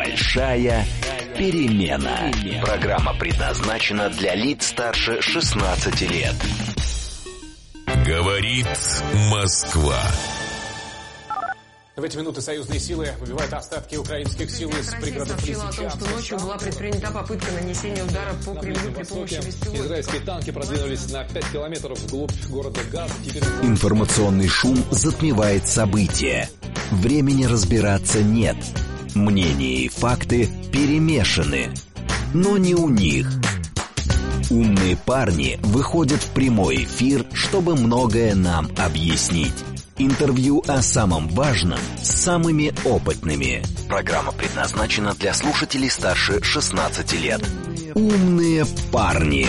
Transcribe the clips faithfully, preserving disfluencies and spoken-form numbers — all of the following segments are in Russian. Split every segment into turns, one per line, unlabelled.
Большая перемена. Программа предназначена для лиц старше шестнадцати лет.
Говорит Москва.
В эти минуты союзные силы выбивают остатки украинских сил из пригородов Лисичанска.
о том, что ночью была предпринята попытка нанесения удара по Кремлю при помощи беспилотников.
Израильские танки продвинулись на пять километров вглубь города Газа. Теперь...
Информационный шум затмевает события. Времени разбираться нет. Мнения и факты перемешаны. Но не у них. Умные парни выходят в прямой эфир, чтобы многое нам объяснить. Интервью о самом важном с самыми опытными. Программа предназначена для слушателей старше шестнадцати лет. Умные парни.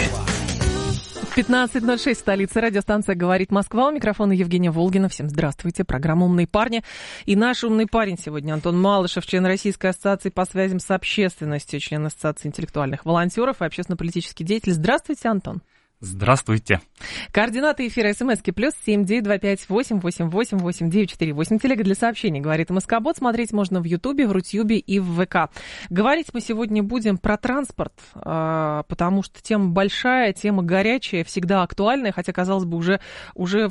пятнадцать ноль шесть, столица, радиостанция «Говорит Москва». У микрофона Евгения Волгина. Всем здравствуйте. Программа «Умные парни». И наш умный парень сегодня Антон Малышев, член Российской ассоциации по связям с общественностью, член Ассоциации интеллектуальных волонтеров и общественно-политический деятель. Здравствуйте, Антон.
Здравствуйте.
Координаты эфира СМСки плюс семь девять два пять восемь восемь восемь восемь девять четыре восемь. Телега для сообщений «Говорит МСК-бот». Смотреть можно в Ютубе, в Рутюбе и в ВК. Говорить мы сегодня будем про транспорт, потому что тема большая, тема горячая, всегда актуальная, хотя, казалось бы, уже, уже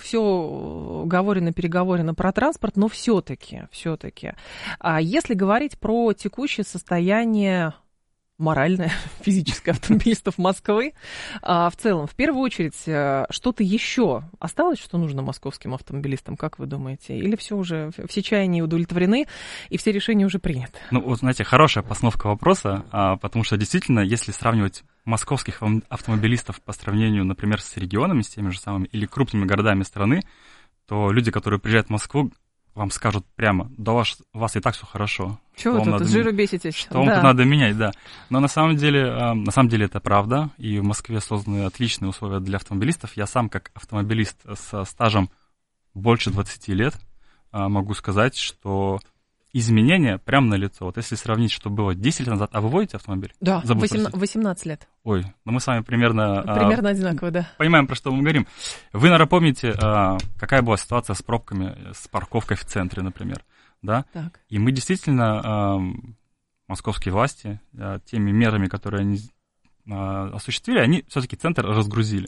все говорено, переговорено про транспорт, но все-таки, все-таки. Если говорить про текущее состояние моральное, физическое автомобилистов Москвы. А в целом, в первую очередь, что-то еще осталось, что нужно московским автомобилистам, как вы думаете? Или все уже, все чаяния удовлетворены, и все решения уже приняты?
Ну, вот, знаете, хорошая постановка вопроса, а, потому что действительно, если сравнивать московских автомобилистов по сравнению, например, с регионами, с теми же самыми, или крупными городами страны, то люди, которые приезжают в Москву, вам скажут прямо: да у вас, у вас и так все хорошо.
Чего вы тут
надо,
с жиру беситесь?
Что вам
да.
тут надо менять, да. Но на самом деле, на самом деле это правда, и в Москве созданы отличные условия для автомобилистов. Я сам, как автомобилист со стажем больше двадцати лет, могу сказать, что изменения прямо налицо. Вот если сравнить, что было десять лет назад, а вы водите автомобиль?
Да, восемнадцать лет.
Ой, ну мы с вами примерно...
Примерно
а,
одинаково, да.
Понимаем, про что мы говорим. Вы, наверное, помните, а, какая была ситуация с пробками, с парковкой в центре, например, да?
Так.
И мы действительно, а, московские власти, а, теми мерами, которые они а, осуществили, они все-таки центр разгрузили.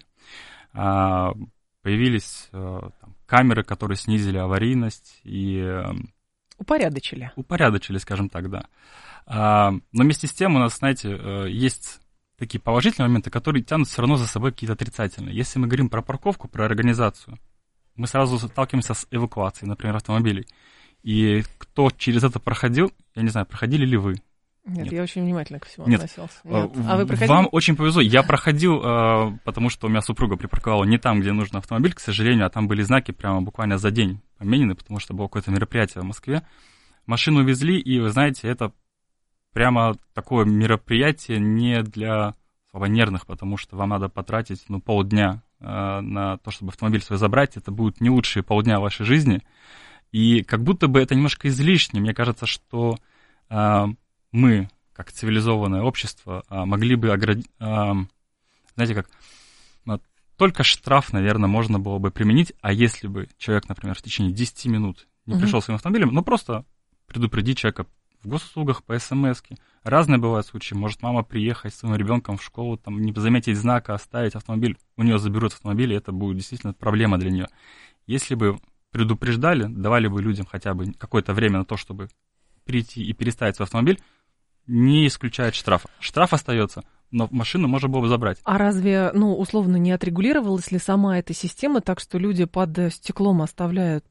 А, появились а, там, камеры, которые снизили аварийность и...
Упорядочили.
Упорядочили, скажем так, да. А, но вместе с тем у нас, знаете, есть такие положительные моменты, которые тянут все равно за собой какие-то отрицательные. Если мы говорим про парковку, про организацию, мы сразу сталкиваемся с эвакуацией, например, автомобилей. И кто через это проходил, я не знаю, проходили ли вы?
Нет, Нет. я очень внимательно ко всему
Нет.
относился. Нет. А вы проходили?
Вам очень повезло. Я проходил, потому что у меня супруга припарковала не там, где нужен автомобиль, к сожалению, а там были знаки прямо буквально за день поменены, потому что было какое-то мероприятие в Москве. Машину увезли, и, вы знаете, это прямо такое мероприятие не для слабонервных, потому что вам надо потратить, ну, полдня э, на то, чтобы автомобиль свой забрать. Это будут не лучшие полдня вашей жизни. И как будто бы это немножко излишне. Мне кажется, что э, мы, как цивилизованное общество, э, могли бы оградить... Э, знаете, как... Э, только штраф, наверное, можно было бы применить, а если бы человек, например, в течение десяти минут не пришел своим автомобилем, ну, просто предупредить человека в госуслугах, по смс-ке. Разные бывают случаи. Может мама приехать с своим ребенком в школу, там, не заметить знака, оставить автомобиль, у нее заберут автомобиль, и это будет действительно проблема для нее. Если бы предупреждали, давали бы людям хотя бы какое-то время на то, чтобы прийти и переставить свой автомобиль, не исключает штрафа. Штраф остается, но машину можно было бы забрать.
А разве, ну, условно, не отрегулировалась ли сама эта система так, что люди под стеклом оставляют,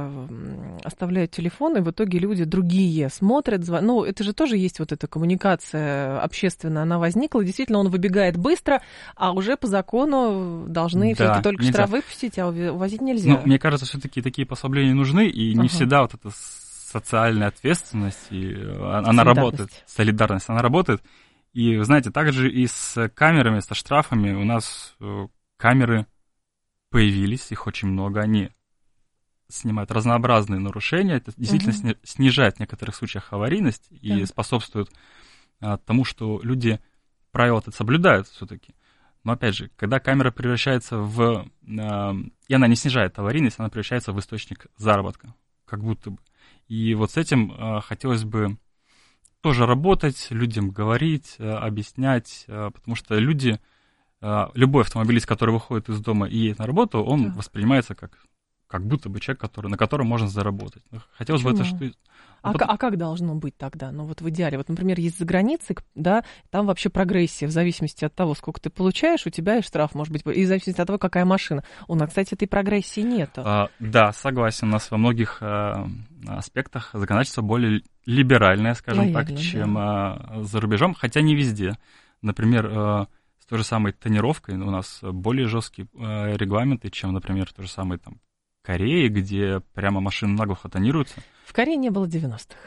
э, оставляют телефон, и в итоге люди другие смотрят, звон... ну, это же тоже есть вот эта коммуникация общественная, она возникла, действительно, он выбегает быстро, а уже по закону должны да, все-таки только штраф выпустить, а увозить нельзя.
Ну, мне кажется, все-таки такие послабления нужны, и не ага. всегда вот эта социальная ответственность, и она работает, солидарность, она работает. И, вы знаете, также и с камерами, со штрафами у нас камеры появились, их очень много, они снимают разнообразные нарушения, это действительно uh-huh. снижает в некоторых случаях аварийность и yeah. способствует а, тому, что люди правила это соблюдают все-таки. Но, опять же, когда камера превращается в... А, и она не снижает аварийность, она превращается в источник заработка, как будто бы. И вот с этим а, хотелось бы тоже работать, людям говорить, объяснять, потому что люди, любой автомобилист, который выходит из дома и едет на работу, он да. воспринимается как, как будто бы человек, который, на котором можно заработать. Хотелось
Почему?
бы это... Что...
А,
потом...
а как должно быть тогда? Ну вот в идеале. Вот, например, есть за границей, да, там вообще прогрессия в зависимости от того, сколько ты получаешь, у тебя и штраф может быть, и в зависимости от того, какая машина. У нас, кстати, этой прогрессии нету.
А, да, согласен. У нас во многих а, аспектах законодательство более либеральное, скажем Лояльно, так, чем да. а, за рубежом, хотя не везде. Например, а, с той же самой тонировкой у нас более жесткие а, регламенты, чем, например, в той же самой там Корее, где прямо машины наглухо тонируются.
В Корее не было девяностых.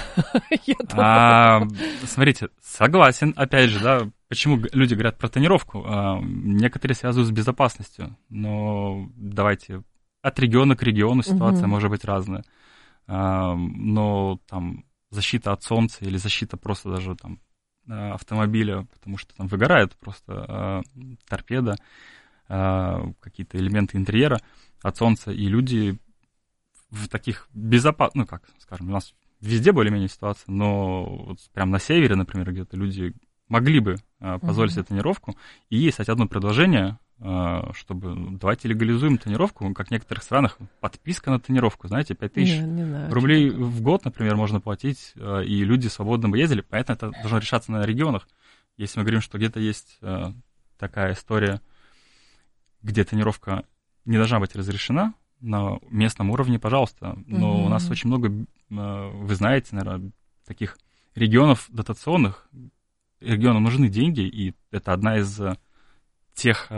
А, смотрите, согласен, опять же, да, почему люди говорят про тонировку. А, некоторые связывают с безопасностью, но давайте, от региона к региону ситуация угу. может быть разная. А, но там защита от солнца или защита просто даже там автомобиля, потому что там выгорает просто а, торпеда, а, какие-то элементы интерьера от солнца, и люди в таких безопасных, ну как, скажем, у нас везде более-менее ситуация, но вот прям на севере, например, где-то люди могли бы а, позволить себе тонировку, и есть, кстати, одно предложение, а, чтобы давайте легализуем тонировку, как в некоторых странах подписка на тонировку, знаете, пять тысяч рублей в год, например, можно платить, а, и люди свободно бы ездили, поэтому это должно решаться на регионах. Если мы говорим, что где-то есть а, такая история, где тонировка не должна быть разрешена на местном уровне, пожалуйста. Но mm-hmm. у нас очень много, вы знаете, наверное, таких регионов дотационных. Регионам нужны деньги, и это одна из тех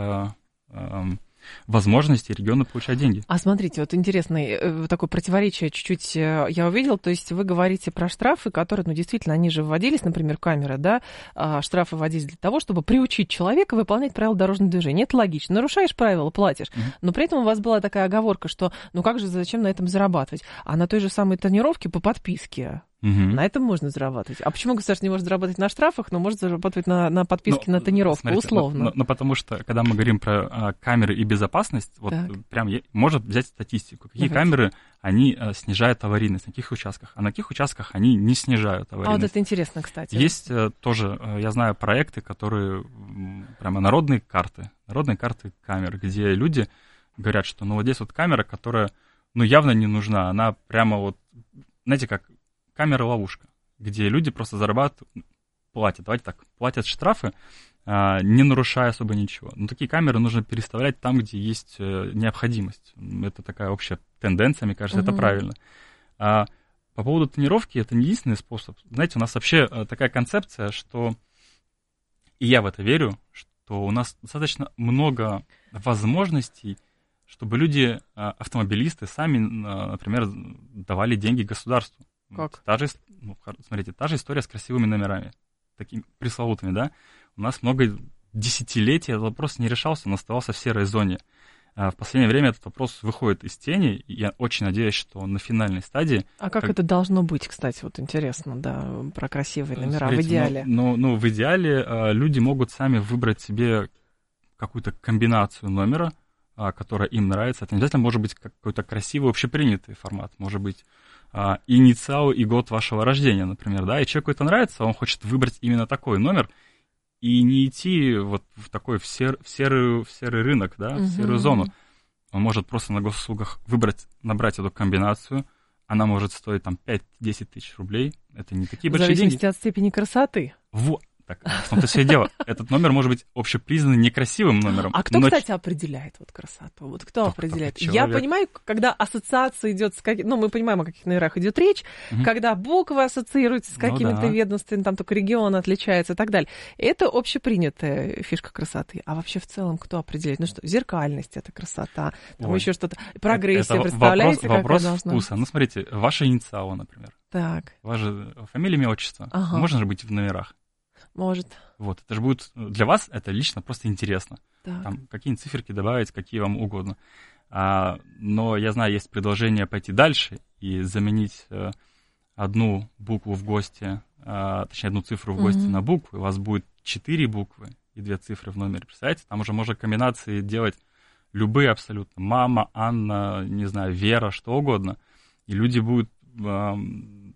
возможностей региона получать деньги.
А смотрите, вот интересное такое противоречие чуть-чуть я увидела. То есть вы говорите про штрафы, которые, ну, действительно, они же вводились, например, камеры, да, штрафы вводились для того, чтобы приучить человека выполнять правила дорожного движения. Это логично. Нарушаешь правила, платишь. Mm-hmm. Но при этом у вас была такая оговорка, что, ну, как же, зачем на этом зарабатывать? А на той же самой тонировке по подписке угу. на этом можно зарабатывать. А почему государство не может зарабатывать на штрафах, но может зарабатывать на, на подписке ну, на тонировку, смотрите, условно?
Ну, ну, потому что, когда мы говорим про а, камеры и безопасность, вот так. прям я, можно взять статистику. Какие Давайте. камеры, они а, снижают аварийность, на каких участках, а на каких участках они не снижают аварийность.
А вот это интересно, кстати.
Есть а, тоже, а, я знаю, проекты, которые прямо народные карты, народные карты камер, где люди говорят, что ну вот здесь вот камера, которая ну явно не нужна, она прямо вот, знаете, как камера-ловушка, где люди просто зарабатывают, платят, давайте так, платят штрафы, а, не нарушая особо ничего. Но такие камеры нужно переставлять там, где есть э, необходимость. Это такая общая тенденция, мне кажется, угу. это правильно. А, по поводу тонировки, это не единственный способ. Знаете, у нас вообще такая концепция, что, и я в это верю, что у нас достаточно много возможностей, чтобы люди, автомобилисты, сами, например, давали деньги государству.
Как?
Та же, ну, смотрите, та же история с красивыми номерами, такими пресловутыми, да. У нас много десятилетий этот вопрос не решался, он оставался в серой зоне. А в последнее время этот вопрос выходит из тени, и я очень надеюсь, что он на финальной стадии.
А как, как... это должно быть, кстати, вот интересно, да, про красивые номера.
Смотрите,
в идеале?
Ну, ну, ну, в идеале а, люди могут сами выбрать себе какую-то комбинацию номера, а, которая им нравится. Это не обязательно может быть какой-то красивый общепринятый формат, может быть а, инициал и год вашего рождения, например, да, и человеку это нравится, он хочет выбрать именно такой номер, и не идти вот в такой в, сер, в, серый, в серый рынок, да, в серую uh-huh. зону. Он может просто на госуслугах выбрать, набрать эту комбинацию. Она может стоить там пять-десять тысяч рублей. Это не такие большие деньги. В зависимости
от степени красоты.
Вот. Так, в том-то все дело. Этот номер может быть общепризнанным некрасивым номером.
А кто, но... кстати, определяет вот красоту? Вот кто только, определяет? Только Я понимаю, когда ассоциация идет с какими... Ну, мы понимаем, о каких номерах идет речь, угу. когда буквы ассоциируются с какими-то ну, да. ведомствами, там только регион отличается и так далее. Это общепринятая фишка красоты. А вообще в целом кто определяет? Ну что, зеркальность — это красота, там Ой. еще что-то. Прогрессия, это представляете,
вопрос, вопрос
какая должна?
Вкуса. Ну, смотрите, ваши инициалы, например.
Так.
Ваша фамилия, имя, отчество. Ага. Можно же быть в номерах.
Может.
Вот, это же будет для вас, это лично просто интересно.
Так.
Там какие-нибудь циферки добавить, какие вам угодно. А, но я знаю, есть предложение пойти дальше и заменить а, одну букву в ГОСТе, а, точнее, одну цифру в ГОСТе mm-hmm. на букву. У вас будет четыре буквы и две цифры в номере. Представляете? Там уже можно комбинации делать любые абсолютно. Мама, Анна, не знаю, Вера, что угодно. И люди будут... А,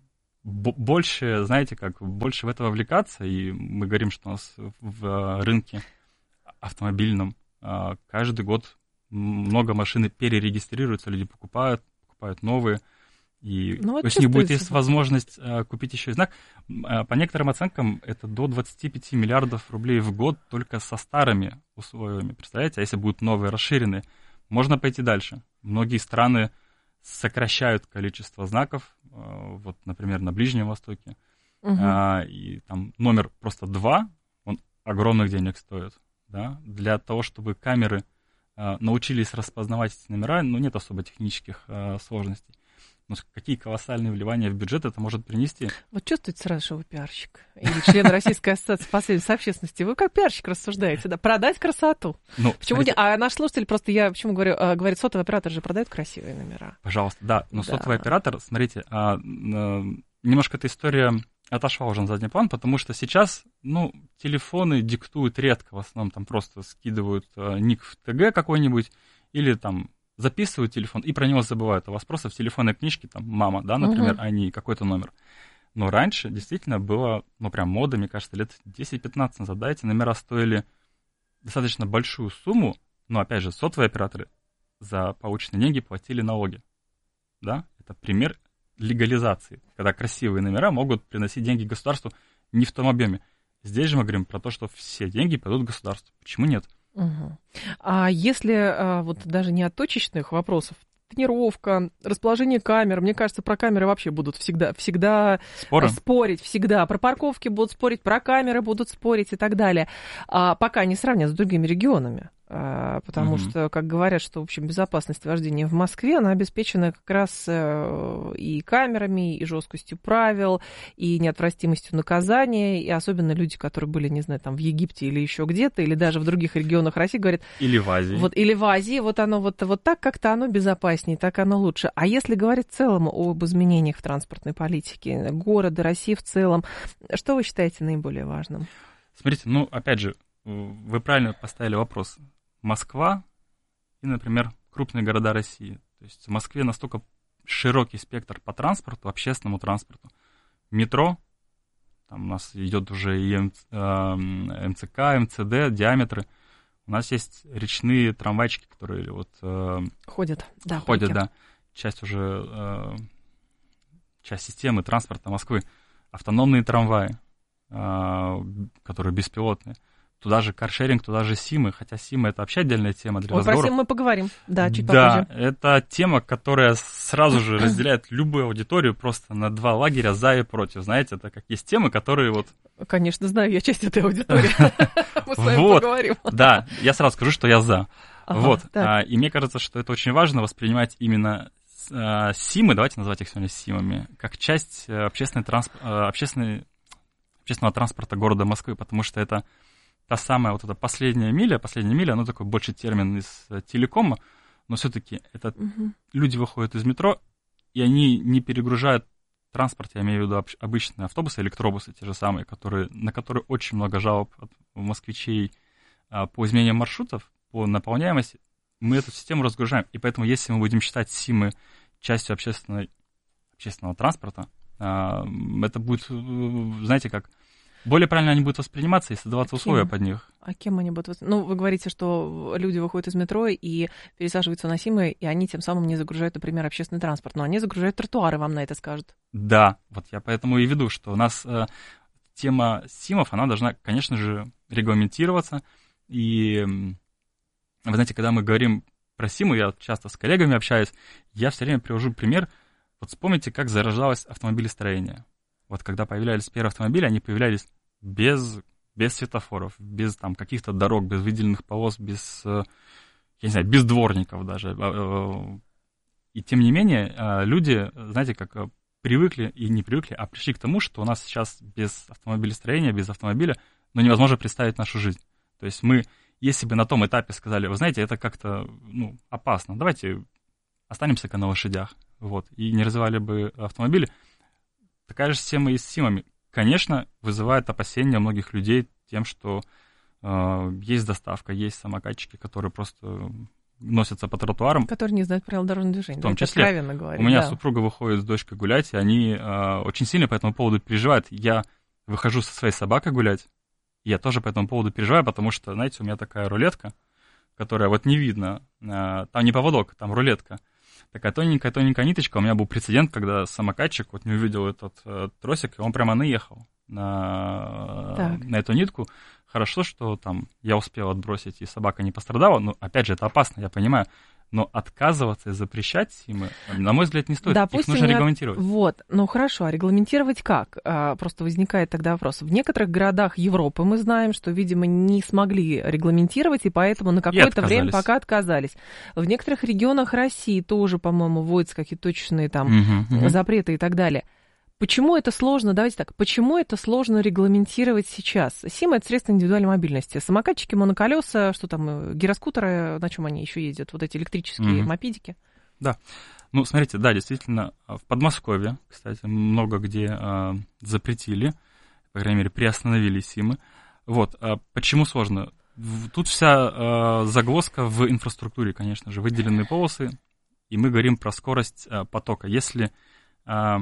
больше, знаете как, больше в это вовлекаться, и мы говорим, что у нас в рынке автомобильном каждый год много машин перерегистрируются, люди покупают, покупают новые, и
ну,
то есть у них будет есть возможность а, купить еще и знак. А, по некоторым оценкам, это до двадцать пять миллиардов рублей в год только со старыми условиями. Представляете, а если будут новые, расширенные, можно пойти дальше. Многие страны сокращают количество знаков, а, вот, например, на Ближнем Востоке, угу. а, и там номер просто два, он огромных денег стоит, да, для того, чтобы камеры а, научились распознавать эти номера, ну, нет особо технических а, сложностей. Но какие колоссальные вливания в бюджет это может принести?
Вот чувствуете сразу, что вы пиарщик. Или член Российской ассоциации последовательности общественности. Вы как пиарщик рассуждаете, да? Продать красоту. Ну, почему смотрите... не... А наш слушатель просто, я почему говорю, говорит, сотовый оператор же продает красивые номера.
Пожалуйста, да. Но да. Сотовый оператор, смотрите, а, а, немножко эта история отошла уже на задний план, потому что сейчас, ну, телефоны диктуют редко. В основном там просто скидывают а, ник в ТГ какой-нибудь или там записывают телефон и про него забывают. У вас просто в телефонной книжке там мама, да, например, uh-huh. а не какой-то номер. Но раньше действительно было, ну, прям мода, мне кажется, лет десять-пятнадцать назад, да, эти номера стоили достаточно большую сумму, но, опять же, сотовые операторы за полученные деньги платили налоги, да. Это пример легализации, когда красивые номера могут приносить деньги государству не в том объеме. Здесь же мы говорим про то, что все деньги пойдут государству. Почему нет?
Угу. А если вот даже не от точечных вопросов, тренировка, расположение камер, мне кажется, про камеры вообще будут всегда, всегда спорить, всегда. Про парковки будут спорить, про камеры будут спорить и так далее. А пока не сравнят с другими регионами. Потому угу. что, как говорят, что, в общем, безопасность вождения в Москве, она обеспечена как раз и камерами, и жесткостью правил, и неотвратимостью наказания, и особенно люди, которые были, не знаю, там в Египте или еще где-то, или даже в других регионах России, говорят...
Или в Азии.
Вот, или в Азии, вот оно вот, вот так как-то оно безопаснее, так оно лучше. А если говорить в целом об изменениях в транспортной политике города, России в целом, что вы считаете наиболее важным?
Смотрите, ну, опять же, вы правильно поставили вопрос. Москва и, например, крупные города России. То есть в Москве настолько широкий спектр по транспорту, общественному транспорту. Метро, там у нас идет уже и МЦК, МЦД, диаметры. У нас есть речные трамвайчики, которые вот...
Ходят, да.
Ходят, да. Часть уже... Часть системы транспорта Москвы. Автономные трамваи, которые беспилотные. Туда же каршеринг, туда же СИМы, хотя СИМы — это вообще отдельная тема для
Ой,
разговора.
Про СИМ мы поговорим, да, чуть
да,
попозже.
Да, это тема, которая сразу же разделяет любую аудиторию просто на два лагеря за и против. Знаете, это как есть темы, которые вот...
Конечно, знаю, я часть этой аудитории. Мы с вами поговорим.
Да, я сразу скажу, что я за. Вот, и мне кажется, что это очень важно воспринимать именно СИМы, давайте называть их сегодня СИМами, как часть общественного транспорта города Москвы, потому что это та самая вот эта последняя миля, последняя миля, она такой больше термин из телекома, но все-таки это угу. люди выходят из метро, и они не перегружают транспорт, я имею в виду обычные автобусы, электробусы, те же самые, которые, на которые очень много жалоб от москвичей а, по изменениям маршрутов, по наполняемости, мы эту систему разгружаем. И поэтому, если мы будем считать СИМы частью общественной, общественного транспорта, а, это будет, знаете, как... Более правильно они будут восприниматься и создаваться а условия под них.
А кем они будут? Ну, вы говорите, что люди выходят из метро и пересаживаются на СИМы, и они тем самым не загружают, например, общественный транспорт. Но они загружают тротуары, вам на это скажут. Да,
вот я поэтому и веду, что у нас э, тема СИМов, она должна, конечно же, регламентироваться. И, вы знаете, когда мы говорим про СИМы, я часто с коллегами общаюсь, я все время привожу пример. Вот вспомните, как зарождалось автомобилестроение. Вот когда появлялись первые автомобили, они появлялись без, без светофоров, без там каких-то дорог, без выделенных полос, без, я не знаю, без дворников даже. И тем не менее, люди, знаете, как привыкли и не привыкли, а пришли к тому, что у нас сейчас без автомобилестроения, без автомобиля, ну, невозможно представить нашу жизнь. То есть мы, если бы на том этапе сказали, вы знаете, это как-то, ну, опасно, давайте останемся-ка на лошадях, вот, и не развивали бы автомобили. Такая же система и с СИМами. Конечно, вызывает опасения многих людей тем, что э, есть доставка, есть самокатчики, которые просто носятся по тротуарам.
Которые не знают правил дорожного движения.
В том
да,
числе.
Откровенно говоря.
У меня
да.
супруга выходит с дочкой гулять, и они э, очень сильно по этому поводу переживают. Я выхожу со своей собакой гулять, и я тоже по этому поводу переживаю, потому что, знаете, у меня такая рулетка, которая вот не видно, э, там не поводок, там рулетка. Такая тоненькая-тоненькая ниточка. У меня был прецедент, когда самокатчик вот не увидел этот э, тросик, и он прямо наехал на, на эту нитку. Хорошо, что там я успел отбросить, и собака не пострадала. Но, опять же, это опасно, я понимаю. Но отказываться и запрещать симы, на мой взгляд, не стоит.
Допустим,
их нужно регламентировать.
Вот, ну хорошо, а регламентировать как? А, просто возникает тогда вопрос. В некоторых городах Европы мы знаем, что, видимо, не смогли регламентировать, и поэтому на какое-то время пока отказались. В некоторых регионах России тоже, по-моему, вводятся какие-то точные там угу, угу. запреты и так далее. Почему это сложно, давайте так, почему это сложно регламентировать сейчас? СИМ — это средство индивидуальной мобильности. Самокатчики, моноколеса, что там, гироскутеры, на чем они еще ездят? Вот эти электрические mm-hmm. мопедики?
Да. Ну, смотрите, да, действительно, в Подмосковье, кстати, много где э, запретили, по крайней мере, приостановили СИМы. Вот, а почему сложно? Тут вся э, загвоздка в инфраструктуре, конечно же, выделенные полосы, и мы говорим про скорость э, потока. Если... Э,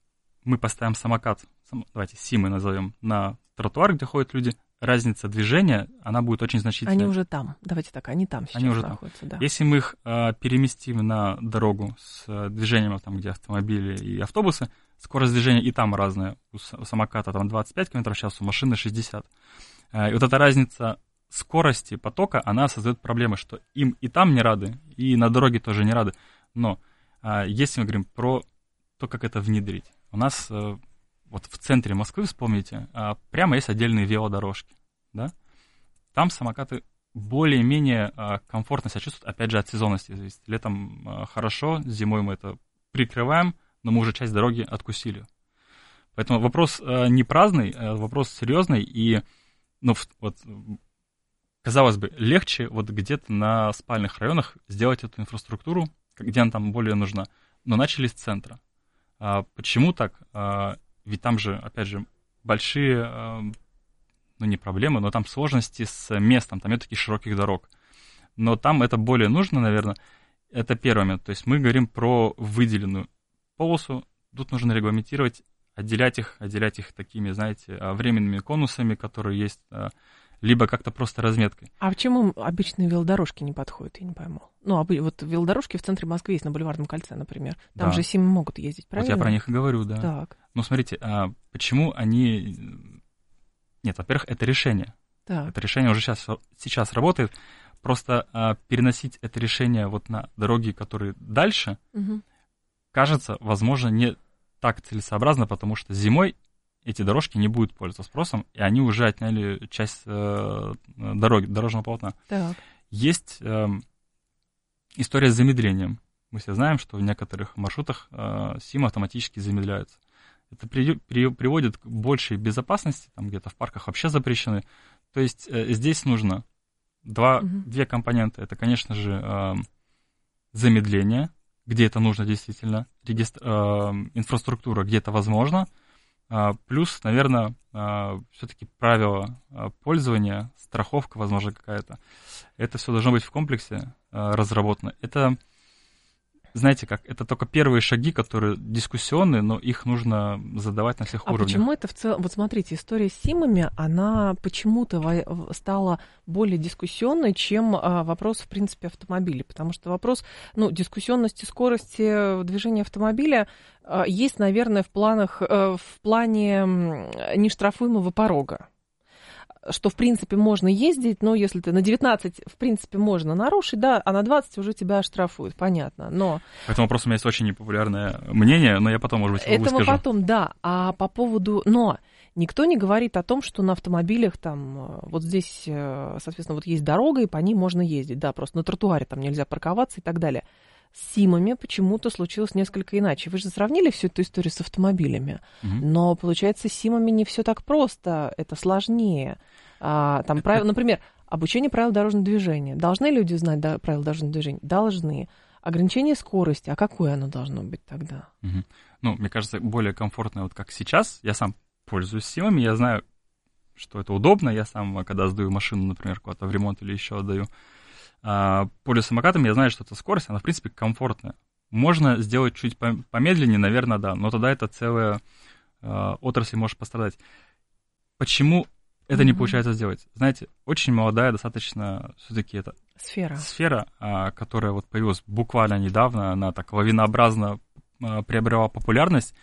мы поставим самокат, давайте СИМы назовем, на тротуар, где ходят люди, разница движения, она будет очень значительная.
Они уже там, давайте так, они там сейчас
они уже
находятся.
Там.
Да.
Если мы их а, переместим на дорогу с а, движением, там, где автомобили и автобусы, скорость движения и там разная. У, у самоката там двадцать пять километров в час, у машины шестьдесят. А, и вот эта разница скорости потока, она создает проблемы, что им и там не рады, и на дороге тоже не рады. Но а, если мы говорим про то, как это внедрить, у нас э, вот в центре Москвы, вспомните, э, прямо есть отдельные велодорожки, да? Там самокаты более-менее э, комфортно себя чувствуют, опять же, от сезонности зависит. Летом э, хорошо, зимой мы это прикрываем, но мы уже часть дороги откусили. Поэтому вопрос э, не праздный, э, вопрос серьезный, и, ну, вот, казалось бы, легче вот где-то на спальных районах сделать эту инфраструктуру, где она там более нужна, но начали с центра. А почему так? А, ведь там же, опять же, большие, а, ну не проблемы, но там сложности с местом, там нет таких широких дорог. Но там это более нужно, наверное. Это первый момент. То есть мы говорим про выделенную полосу. Тут нужно регламентировать, отделять их, отделять их такими, знаете, временными конусами, которые есть, либо как-то просто разметкой.
А почему обычные велодорожки не подходят, я не пойму? Ну, вот велодорожки в центре Москвы есть, на Бульварном кольце, например. Там да. же СИМы могут ездить, правильно?
Вот я про них и говорю, да.
Так.
Ну, смотрите, а почему они... Нет, во-первых, это решение.
Так.
Это решение уже сейчас, сейчас работает. Просто а, переносить это решение вот на дороги, которые дальше, угу. кажется, возможно, не так целесообразно, потому что зимой эти дорожки не будут пользоваться спросом, и они уже отняли часть э, дороги, дорожного полотна. Так. Есть э, история с замедлением. Мы все знаем, что в некоторых маршрутах э, СИМы автоматически замедляются. Это при, при, приводит к большей безопасности, там где-то в парках вообще запрещены. То есть э, здесь нужно два, угу. две компоненты. Это, конечно же, э, замедление, где это нужно действительно, регистр, э, инфраструктура, где это возможно, плюс, наверное, все-таки правила пользования, страховка, возможно, какая-то. Это все должно быть в комплексе разработано. Это, знаете как, это только первые шаги, которые дискуссионные, но их нужно задавать на всех а уровнях. А
почему это в целом... Вот смотрите, история с СИМами, она почему-то стала более дискуссионной, чем вопрос, в принципе, автомобиля. Потому что вопрос, ну, дискуссионности скорости движения автомобиля есть, наверное, в планах, в плане нештрафуемого порога. Что, в принципе, можно ездить, но если ты на девятнадцать, в принципе, можно нарушить, да, а на двадцать уже тебя оштрафуют, понятно, но...
По этому вопросу у меня есть очень непопулярное мнение, но я потом, может быть, его
выскажу.
Это мы
потом, да, а по поводу... Но никто не говорит о том, что на автомобилях там, вот здесь, соответственно, вот есть дорога, и по ней можно ездить, да, просто на тротуаре там нельзя парковаться и так далее. С СИМами почему-то случилось несколько иначе. Вы же сравнили всю эту историю с автомобилями, mm-hmm. но, получается, с СИМами не все так просто, это сложнее. А, там, правил, например, обучение правил дорожного движения. Должны люди знать да, правила дорожного движения? Должны. Ограничение скорости, а какое оно должно быть тогда?
Mm-hmm. Ну, мне кажется, более комфортное, вот как сейчас. Я сам пользуюсь СИМами, я знаю, что это удобно. Я сам, когда сдаю машину, например, куда-то в ремонт или еще отдаю, А, пользуясь самокатом, я знаю, что эта скорость, она, в принципе, комфортная. Можно сделать чуть помедленнее, наверное, да, но тогда это целая а, отрасль может пострадать. Почему это mm-hmm. не получается сделать? Знаете, очень молодая достаточно все-таки это
сфера,
сфера а, которая вот появилась буквально недавно, она так лавинообразно а, приобрела популярность,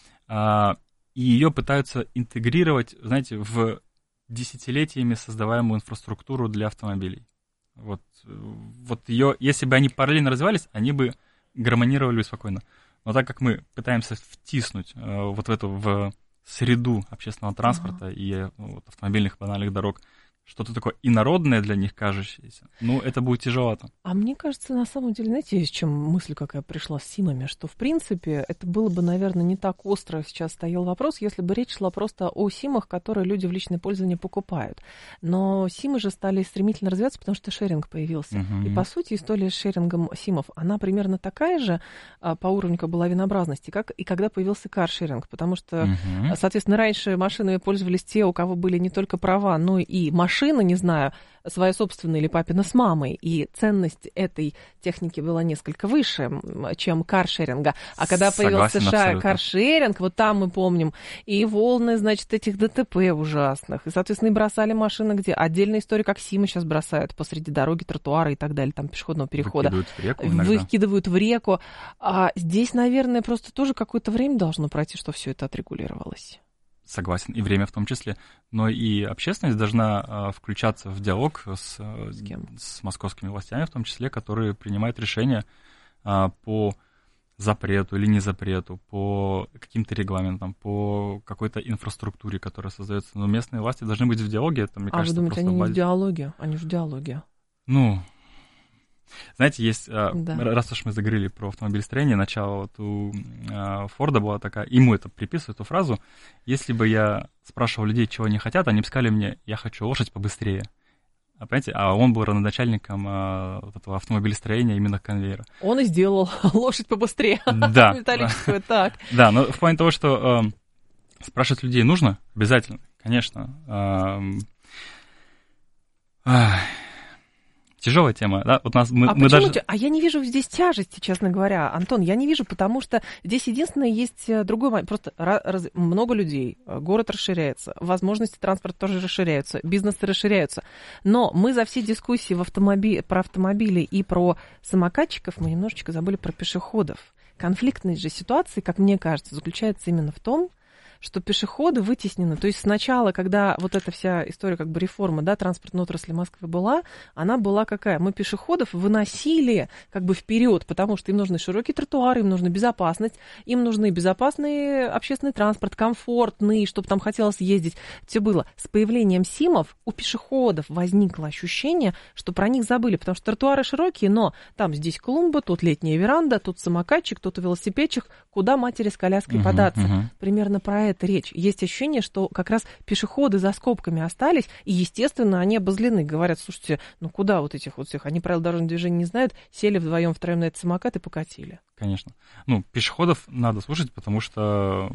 а, и ее пытаются интегрировать, знаете, в десятилетиями создаваемую инфраструктуру для автомобилей. Вот, вот ее, если бы они параллельно развивались, они бы гармонировали спокойно. Но так как мы пытаемся втиснуть э, вот в эту в среду общественного транспорта uh-huh. и вот, автомобильных банальных дорог что-то такое инородное для них кажущееся, ну, это будет тяжеловато.
А мне кажется, на самом деле, знаете, есть чем мысль какая пришла с СИМами, что, в принципе, это было бы, наверное, не так остро сейчас стоял вопрос, если бы речь шла просто о СИМах, которые люди в личное пользование покупают. Но СИМы же стали стремительно развиваться, потому что шеринг появился. Uh-huh. И, по сути, история с шерингом СИМов, она примерно такая же а, по уровню как бы лавинообразности, как и когда появился каршеринг, потому что, uh-huh. соответственно, раньше машинами пользовались те, у кого были не только права, но и машины, машина, не знаю, своя собственная или папина с мамой, и ценность этой техники была несколько выше, чем каршеринга. А когда появился в США каршеринг, вот там мы помним и волны, значит, этих ДТП ужасных, и, соответственно, и бросали машины где? Отдельная история, как СИМы сейчас бросают посреди дороги, тротуара и так далее, там пешеходного перехода.
Выкидывают в реку иногда.
Выкидывают в реку. А здесь, наверное, просто тоже какое-то время должно пройти, что все это отрегулировалось.
Согласен, и время в том числе, но и общественность должна а, включаться в диалог с, с, с московскими властями, в том числе, которые принимают решения а, по запрету или не запрету, по каким-то регламентам, по какой-то инфраструктуре, которая создается. Но местные власти должны быть в диалоге. Это, мне
а
кажется,
вы думаете, они
базе...
не в диалоге? Они в диалоге.
Ну... Знаете, есть, да. раз уж мы заговорили про автомобилестроение, начало вот у а, Форда была такая, ему это приписывают, эту фразу, если бы я спрашивал людей, чего они хотят, они бы сказали мне, я хочу лошадь побыстрее. А, понимаете, а он был родоначальником а, вот этого автомобилестроения именно конвейера.
Он и сделал лошадь побыстрее.
Да.
Металлическую, так.
Да, но в плане того, что э, спрашивать людей нужно, обязательно, конечно. Э, э, Тяжелая тема, да? Вот нас, мы,
а
мы
почему?
даже...
А я не вижу здесь тяжести, честно говоря, Антон, я не вижу, потому что здесь единственное есть другой момент. Просто раз... много людей, город расширяется, возможности транспорта тоже расширяются, бизнесы расширяются. Но мы за все дискуссии в автомоби... про автомобили и про самокатчиков мы немножечко забыли про пешеходов. Конфликтность же ситуации, как мне кажется, заключается именно в том, что пешеходы вытеснены. То есть сначала, когда вот эта вся история, как бы реформа, да, транспортной отрасли Москвы была, она была какая? Мы пешеходов выносили как бы вперед, потому что им нужны широкие тротуары, им нужна безопасность, им нужны безопасный общественный транспорт, комфортный, чтобы там хотелось ездить. Все было. С появлением СИМов у пешеходов возникло ощущение, что про них забыли, потому что тротуары широкие, но там здесь клумба, тут летняя веранда, тут самокатчик, тут велосипедчик, куда матери с коляской uh-huh, податься. Uh-huh. Примерно про это речь. Есть ощущение, что как раз пешеходы за скобками остались, и, естественно, они обозлены. Говорят, слушайте, ну куда вот этих вот всех? Они правил дорожного движения не знают, сели вдвоем, втроем на этот самокат и покатили.
Конечно. Ну, пешеходов надо слушать, потому что...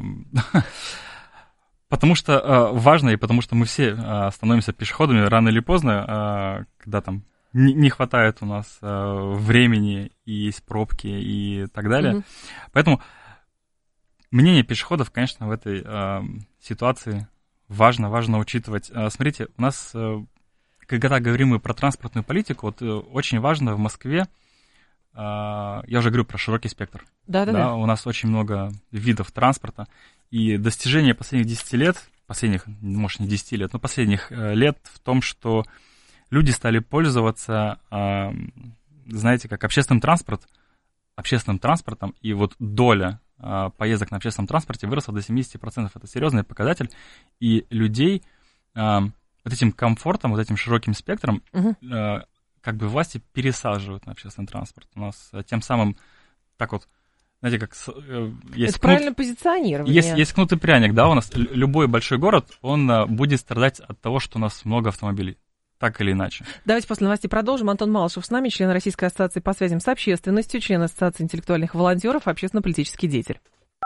Потому что важно, и потому что мы все становимся пешеходами рано или поздно, когда там не хватает у нас времени, и есть пробки и так далее. Поэтому... Мнение пешеходов, конечно, в этой э, ситуации важно, важно учитывать. Э, смотрите, у нас, э, когда говорим мы про транспортную политику, вот, э, очень важно в Москве, э, я уже говорю про широкий спектр.
Да-да-да.
Да, у нас очень много видов транспорта, и достижение последних десяти лет, последних, может, не десяти лет, но последних э, лет в том, что люди стали пользоваться, э, знаете, как общественным транспортом, общественным транспортом, и вот доля поездок на общественном транспорте выросла до семьдесят процентов. Это серьезный показатель. И людей а, вот этим комфортом, вот этим широким спектром угу. а, как бы власти пересаживают на общественный транспорт. У нас а, тем самым так вот, знаете, как... А, есть
это
кнут,
правильное позиционирование.
Есть, есть кнут и пряник, да, у нас любой большой город, он а, будет страдать от того, что у нас много автомобилей. Так или иначе.
Давайте после новостей продолжим. Антон Малышев с нами, член Российской ассоциации по связям с общественностью, член Ассоциации интеллектуальных волонтеров, общественно-политический деятель.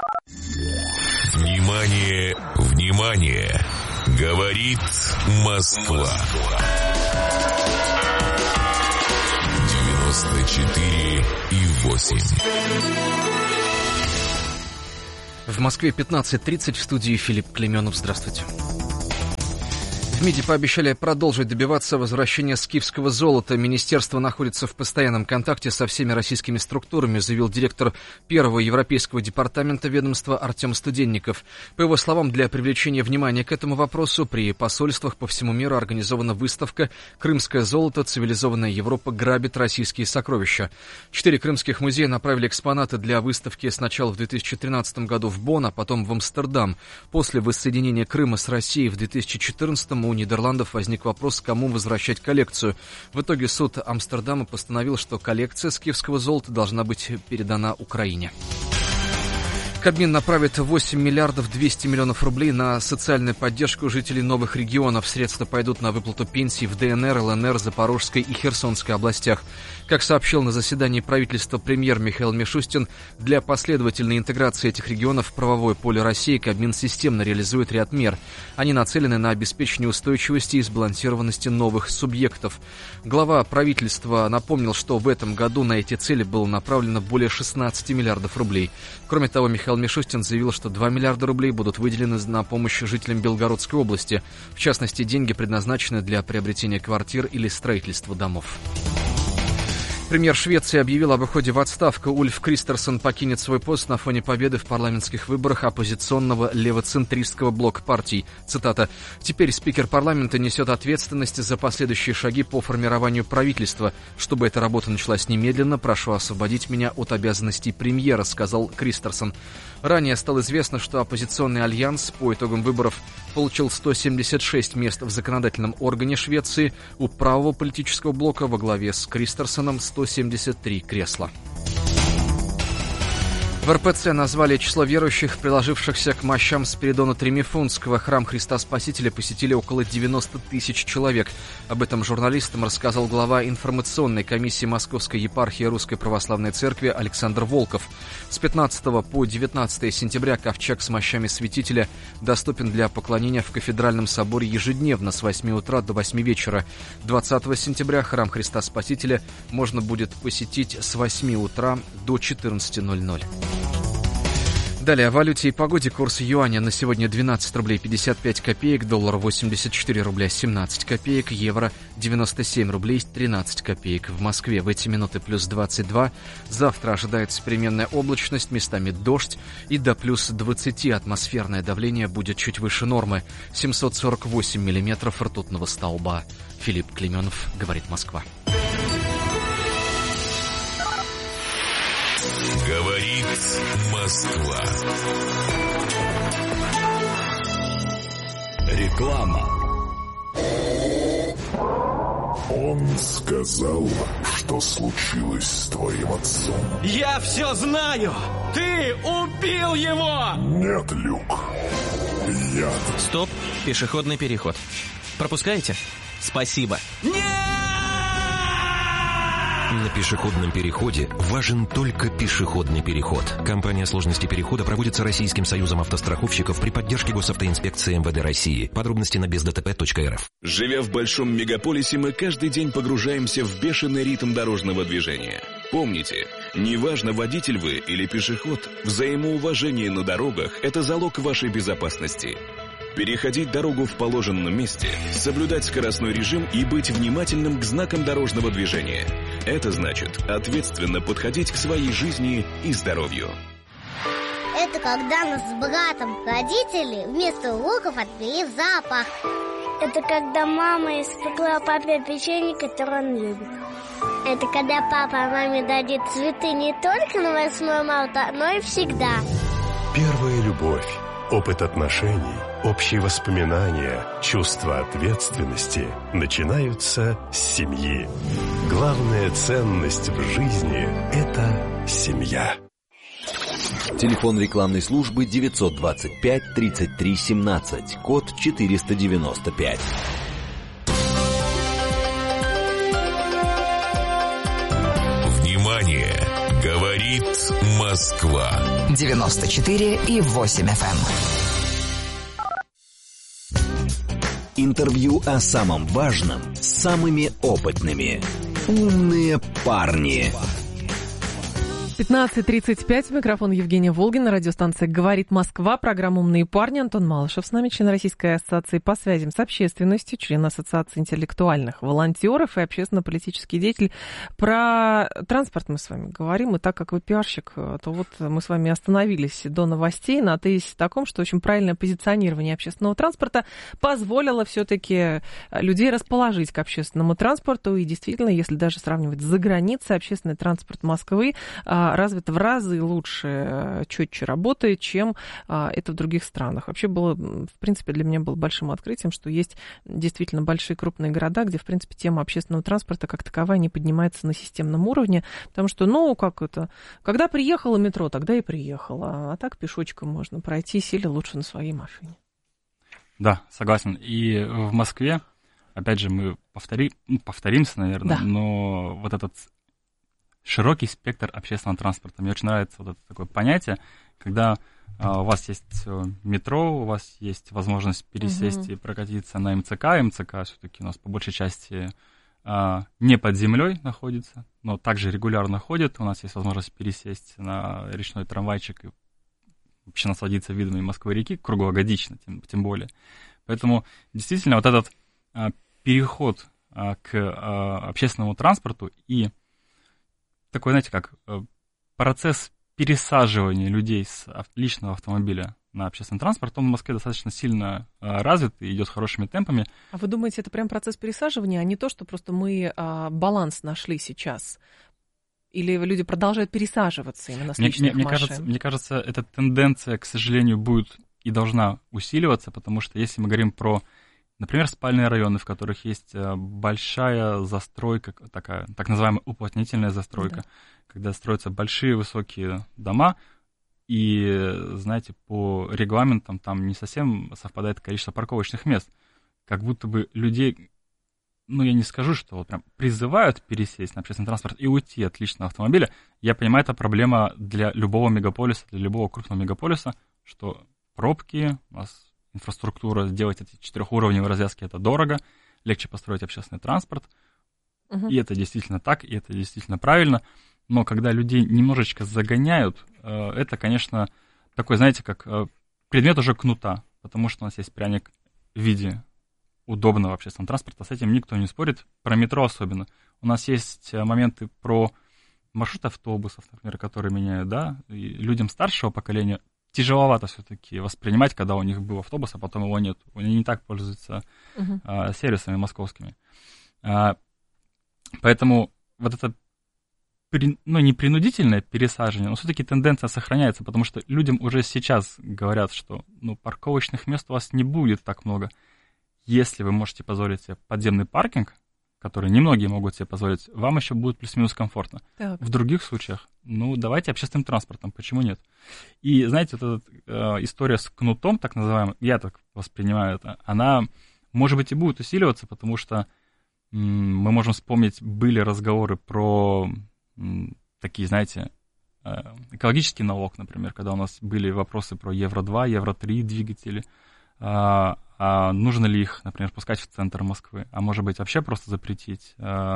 Внимание, внимание! Говорит Москва. девяносто четыре и восемь.
В Москве пятнадцать тридцать, в студии Филипп Клеменов. Здравствуйте. В МИДе пообещали продолжить добиваться возвращения скифского золота. Министерство находится в постоянном контакте со всеми российскими структурами, заявил директор первого европейского департамента ведомства Артем Студенников. По его словам, для привлечения внимания к этому вопросу при посольствах по всему миру организована выставка «Крымское золото. Цивилизованная Европа грабит российские сокровища». Четыре крымских музея направили экспонаты для выставки сначала в две тысячи тринадцатом году в Бонн, а потом в Амстердам. После воссоединения Крыма с Россией в две тысячи четырнадцатом у Нидерландов возник вопрос, кому возвращать коллекцию. В итоге суд Амстердама постановил, что коллекция скифского золота должна быть передана Украине. Кабмин направит восемь миллиардов двести миллионов рублей на социальную поддержку жителей новых регионов. Средства пойдут на выплату пенсий в ДНР, ЛНР, Запорожской и Херсонской областях. Как сообщил на заседании правительства премьер Михаил Мишустин, для последовательной интеграции этих регионов в правовое поле России Кабмин системно реализует ряд мер. Они нацелены на обеспечение устойчивости и сбалансированности новых субъектов. Глава правительства напомнил, что в этом году на эти цели было направлено более шестнадцать миллиардов рублей. Кроме того, Михаил Мишустин заявил, что два миллиарда рублей будут выделены на помощь жителям Белгородской области. В частности, деньги предназначены для приобретения квартир или строительства домов. Премьер Швеции объявил об уходе в отставку. Ульф Кристерсон покинет свой пост на фоне победы в парламентских выборах оппозиционного левоцентристского блока партий. Цитата. «Теперь спикер парламента несет ответственность за последующие шаги по формированию правительства. Чтобы эта работа началась немедленно, прошу освободить меня от обязанностей премьера», сказал Кристерсон. Ранее стало известно, что оппозиционный альянс по итогам выборов получил сто семьдесят шесть мест в законодательном органе Швеции. У правого политического блока во главе с Кристерсоном сто семьдесят три кресла. В эр пэ цэ назвали число верующих, приложившихся к мощам Спиридона Тремифунтского. Храм Христа Спасителя посетили около девяносто тысяч человек. Об этом журналистам рассказал глава информационной комиссии Московской епархии Русской Православной Церкви Александр Волков. С пятнадцатого по девятнадцатое сентября ковчег с мощами святителя доступен для поклонения в кафедральном соборе ежедневно с восьми утра до восьми вечера. двадцатого сентября храм Христа Спасителя можно будет посетить с восьми утра до четырнадцати ноль-ноль. Далее о валюте и погоде. Курс юаня на сегодня двенадцать рублей пятьдесят пять копеек, доллар восемьдесят четыре рубля семнадцать копеек, евро девяносто семь рублей тринадцать копеек. В Москве в эти минуты плюс двадцать два. Завтра ожидается переменная облачность, местами дождь, и до плюс двадцати атмосферное давление будет чуть выше нормы. семьсот сорок восемь миллиметров ртутного столба. Филипп Клеменов, говорит Москва.
Говорит Москва.
Реклама.
Он сказал, что случилось с твоим отцом.
Я все знаю! Ты убил его!
Нет, Люк. Я...
Стоп, пешеходный переход. Пропускаете? Спасибо. Нет!
На пешеходном переходе важен только пешеходный переход. Компания сложности перехода проводится Российским союзом автостраховщиков при поддержке госавтоинспекции эм вэ дэ России. Подробности на без дэ тэ пэ точка эр эф.
Живя в большом мегаполисе, мы каждый день погружаемся в бешеный ритм дорожного движения. Помните, неважно, водитель вы или пешеход, взаимоуважение на дорогах – это залог вашей безопасности. Переходить дорогу в положенном месте, соблюдать скоростной режим и быть внимательным к знакам дорожного движения. Это значит ответственно подходить к своей жизни и здоровью.
Это когда нас с братом родители вместо уроков отвели в зоопарк.
Это когда мама испекла папе печенье, которое он любит.
Это когда папа маме дадит цветы не только на восьмое марта, но и всегда.
Первая любовь, опыт отношений, общие воспоминания, чувство ответственности начинаются с семьи. Главная ценность в жизни – это семья.
Телефон рекламной службы девятьсот двадцать пять тридцать три семнадцать, код четыреста девяносто пять.
Внимание! Говорит Москва.
девяносто четыре и восемь эф эм.
Интервью о самом важном с самыми опытными. Умные парни.
пятнадцать тридцать пять, микрофон Евгения Волгина, радиостанция «Говорит Москва», программа «Умные парни». Антон Малышев с нами, член Российской ассоциации по связям с общественностью, член Ассоциации интеллектуальных волонтеров и общественно-политический деятель. Про транспорт мы с вами говорим, и так как вы пиарщик, то вот мы с вами остановились до новостей на тезисе таком, что очень правильное позиционирование общественного транспорта позволило все-таки людей расположить к общественному транспорту, и действительно, если даже сравнивать с заграницей, общественный транспорт Москвы развит в разы лучше, четче работает, чем это в других странах. Вообще было, в принципе, для меня было большим открытием, что есть действительно большие крупные города, где, в принципе, тема общественного транспорта как таковая не поднимается на системном уровне, потому что, ну, как это, когда приехало метро, тогда и приехало, а так пешочком можно пройтись или лучше на своей машине.
Да, согласен. И в Москве, опять же, мы повтори, ну, повторимся, наверное, да. Но вот этот широкий спектр общественного транспорта. Мне очень нравится вот это такое понятие, когда а, у вас есть метро, у вас есть возможность пересесть uh-huh. и прокатиться на МЦК. МЦК все-таки у нас по большей части а, не под землей находится, но также регулярно ходит. У нас есть возможность пересесть на речной трамвайчик и вообще насладиться видами Москвы-реки круглогодично, тем, тем более. Поэтому действительно вот этот а, переход а, к а, общественному транспорту и такой, знаете, как процесс пересаживания людей с личного автомобиля на общественный транспорт, он в Москве достаточно сильно развит и идет хорошими темпами.
А вы думаете, это прям процесс пересаживания, а не то, что просто мы а, баланс нашли сейчас? Или люди продолжают пересаживаться именно с
мне,
личных
мне,
машин?
Мне кажется, мне кажется, эта тенденция, к сожалению, будет и должна усиливаться, потому что если мы говорим про, например, спальные районы, в которых есть большая застройка, такая, так называемая уплотнительная застройка, да. Когда строятся большие высокие дома, и, знаете, по регламентам там не совсем совпадает количество парковочных мест. Как будто бы людей, ну, я не скажу, что вот прям призывают пересесть на общественный транспорт и уйти от личного автомобиля. Я понимаю, это проблема для любого мегаполиса, для любого крупного мегаполиса, что пробки, у нас инфраструктура, сделать эти четырехуровневые развязки, это дорого, легче построить общественный транспорт, uh-huh. и это действительно так, и это действительно правильно, но когда людей немножечко загоняют, это, конечно, такой, знаете, как предмет уже кнута, потому что у нас есть пряник в виде удобного общественного транспорта, с этим никто не спорит, про метро особенно. У нас есть моменты про маршрут автобусов, например, которые меняют, да, и людям старшего поколения тяжеловато все-таки воспринимать, когда у них был автобус, а потом его нет. Они не так пользуются uh-huh. а, сервисами московскими. А, поэтому вот это при, ну, не принудительное пересаживание, но все-таки тенденция сохраняется, потому что людям уже сейчас говорят, что ну, парковочных мест у вас не будет так много. Если вы можете позволить себе подземный паркинг, который немногие могут себе позволить, вам еще будет плюс-минус комфортно. Так. В других случаях, ну, давайте общественным транспортом, почему нет? И, знаете, вот эта э, история с кнутом, так называемая, я так воспринимаю это, она, может быть, и будет усиливаться, потому что м- мы можем вспомнить, были разговоры про м- такие, знаете, э, экологический налог, например, когда у нас были вопросы про евро два, евро три двигатели, а, а нужно ли их, например, пускать в центр Москвы, а может быть вообще просто запретить а,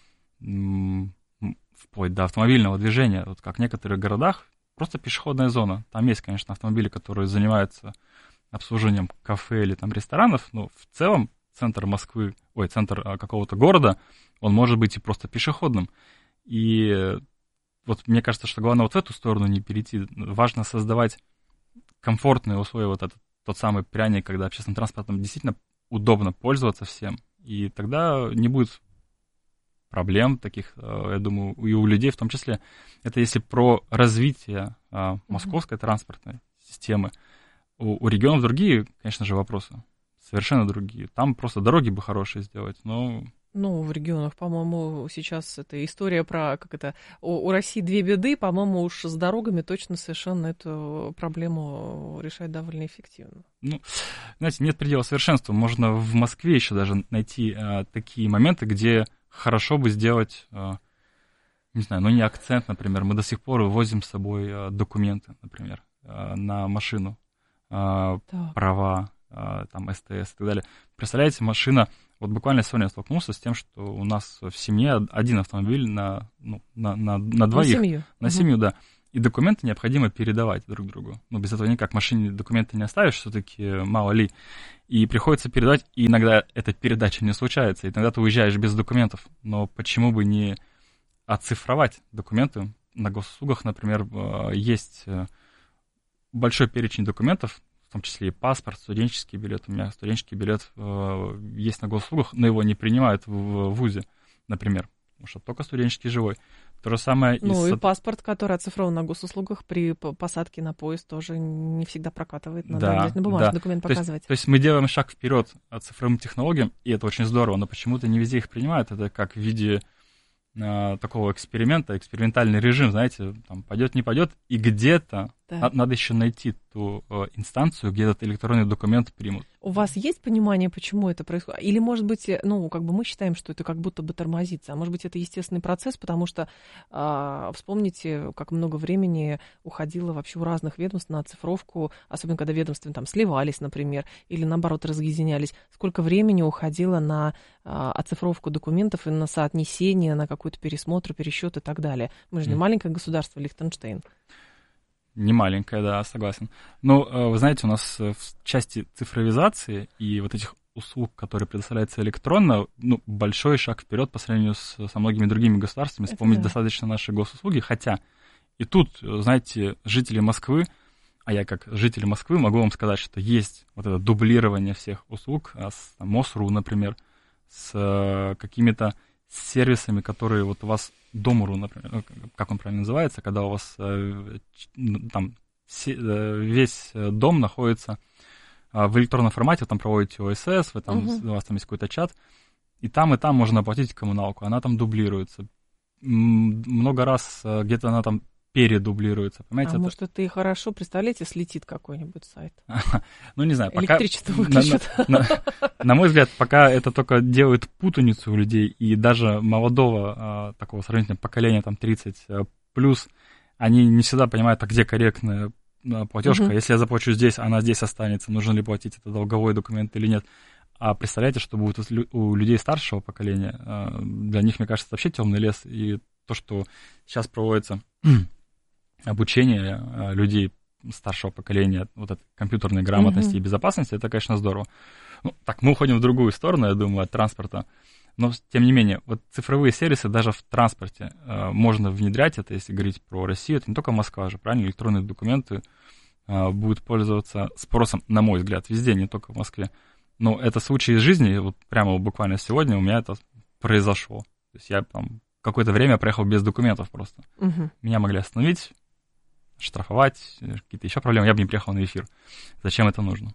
м, вплоть до автомобильного движения, вот как в некоторых городах, просто пешеходная зона. Там есть, конечно, автомобили, которые занимаются обслуживанием кафе или там ресторанов, но в целом центр Москвы, ой, центр а, какого-то города, он может быть и просто пешеходным. И вот мне кажется, что главное вот в эту сторону не перейти. Важно создавать комфортные условия, вот этот тот самый пряник, когда общественным транспортом действительно удобно пользоваться всем. И тогда не будет проблем таких, я думаю, и у людей в том числе. Это если про развитие московской mm-hmm. транспортной системы. У, у регионов другие, конечно же, вопросы. Совершенно другие. Там просто дороги бы хорошие сделать, но...
Ну, в регионах, по-моему, сейчас это история про, как это, у, у России две беды, по-моему, уж с дорогами точно совершенно эту проблему решать довольно эффективно.
Ну, знаете, нет предела совершенства. Можно в Москве еще даже найти а, такие моменты, где хорошо бы сделать, а, не знаю, ну не акцент, например, мы до сих пор возим с собой а, документы, например, а, на машину, а, права, а, там, СТС и так далее. Представляете, машина Вот буквально сегодня я столкнулся с тем, что у нас в семье один автомобиль на, ну, на, на, на двоих.
На семью.
На семью, угу. Да. И документы необходимо передавать друг другу. Ну, без этого никак. В машине документы не оставишь, все-таки мало ли. И приходится передавать, и иногда эта передача не случается. И иногда ты уезжаешь без документов. Но почему бы не оцифровать документы? На госуслугах, например, есть большой перечень документов, в том числе и паспорт, студенческий билет. У меня студенческий билет есть на госуслугах, но его не принимают в вузе, например. Потому что только студенческий живой. То же самое
ну,
и...
и паспорт, который оцифрован на госуслугах, при посадке на поезд тоже не всегда прокатывает. Надо
да,
обязательно бумажный
да.
документ
то
показывать.
Есть, то есть мы делаем шаг вперед от цифровым технологиям, и это очень здорово, но почему-то не везде их принимают. Это как в виде э, такого эксперимента, экспериментальный режим, знаете, там пойдет, не пойдет, и где-то да. на, надо еще найти ту э, инстанцию, где этот электронный документ примут.
У вас есть понимание, почему это происходит? Или, может быть, ну, как бы мы считаем, что это как будто бы тормозится, а может быть, это естественный процесс, потому что э, вспомните, как много времени уходило вообще у разных ведомств на оцифровку, особенно когда ведомства там сливались, например, или, наоборот, разъединялись. Сколько времени уходило на э, оцифровку документов и на соотнесение, на какой-то пересмотр, пересчет и так далее. Мы же не mm. маленькое государство, Лихтенштейн.
Не маленькая, да, согласен. Но, вы знаете, у нас в части цифровизации и вот этих услуг, которые предоставляются электронно, ну, большой шаг вперед по сравнению с, со многими другими государствами. Это Вспомнить да. достаточно наши госуслуги. Хотя и тут, знаете, жители Москвы, а я как житель Москвы могу вам сказать, что есть вот это дублирование всех услуг с там, МОСРУ, например, с какими-то сервисами, которые вот у вас Дом.ру, например, как он правильно называется, когда у вас э, там се, э, весь дом находится э, в электронном формате, вы там проводите ОСС, вы там, uh-huh. у вас там есть какой-то чат, и там, и там можно оплатить коммуналку, она там дублируется. М- много раз э, где-то она там передублируется, понимаете?
А
это...
может, это и хорошо, представляете, слетит какой-нибудь сайт.
Ну, не знаю, пока...
Электричество выключат.
На, на, на мой взгляд, пока это только делает путаницу у людей, и даже молодого такого сравнительного поколения, там, тридцать плюс, они не всегда понимают, а где корректная платежка. Угу. Если я заплачу здесь, она здесь останется, нужно ли платить это долговой документ или нет. А представляете, что будет у людей старшего поколения? Для них, мне кажется, это вообще темный лес, и то, что сейчас проводится... обучение людей старшего поколения вот этой компьютерной грамотности uh-huh. и безопасности, это, конечно, здорово. Ну, так, мы уходим в другую сторону, я думаю, от транспорта. Но, тем не менее, вот цифровые сервисы даже в транспорте э, можно внедрять. Это, если говорить про Россию, это не только Москва же, правильно? Электронные документы э, будут пользоваться спросом, на мой взгляд, везде, не только в Москве. Но это случай из жизни, вот прямо буквально сегодня у меня это произошло. То есть я там какое-то время проехал без документов просто. Uh-huh. Меня могли остановить, штрафовать, какие-то еще проблемы, я бы не приехал на эфир. Зачем это нужно?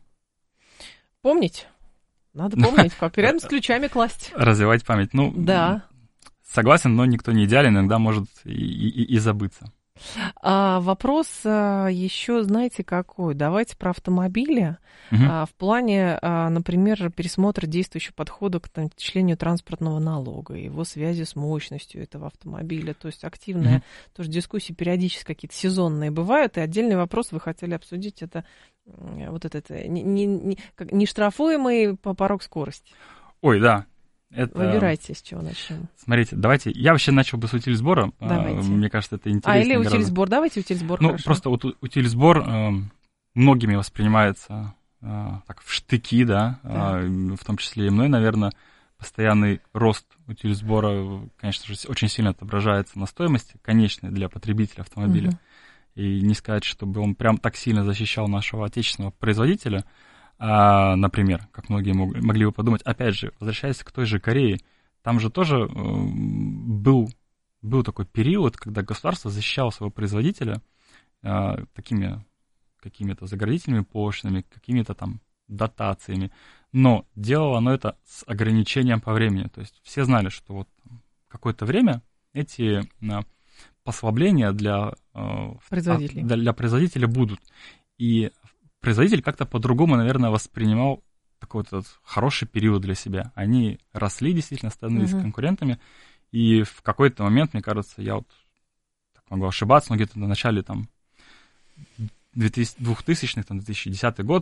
Помнить. Надо помнить, как рядом с ключами класть.
Развивать память. Ну,
да.
Согласен, но никто не идеален, иногда может и, и, и забыться.
А, вопрос а, еще, знаете, какой? Давайте про автомобили. Угу. А, в плане, а, например, пересмотра действующего подхода к начислению транспортного налога, его связи с мощностью этого автомобиля. То есть активная угу. тоже дискуссии периодически какие-то сезонные бывают. И отдельный вопрос вы хотели обсудить, это вот этот не, не, не, нештрафуемый порог скорости.
Ой, да. Это...
Выбирайте, с чего начнем.
Смотрите, давайте. Я вообще начал бы с утильсбора.
Давайте.
Мне кажется, это интересно.
А, или утильсбор. Давайте утильсбор.
Ну,
хорошо.
просто вот утильсбор э, многими воспринимается э, так в штыки, да, да. Э, в том числе и мной, наверное. Постоянный рост утильсбора, конечно же, очень сильно отображается на стоимости конечной для потребителя автомобиля. Угу. И не сказать, чтобы он прям так сильно защищал нашего отечественного производителя. А, например, как многие могли бы подумать, опять же, возвращаясь к той же Корее, там же тоже э, был, был такой период, когда государство защищало своего производителя э, такими какими-то заградительными пошлинами, какими-то там дотациями, но делало оно это с ограничением по времени. То есть все знали, что вот какое-то время эти э, послабления для, э,
производителей.
для, для производителя будут. И производитель как-то по-другому, наверное, воспринимал такой вот хороший период для себя. Они росли, действительно, становились uh-huh. конкурентами, и в какой-то момент, мне кажется, я вот так могу ошибаться, но где-то на начале там двухтысячных, там, две тысячи десятый год,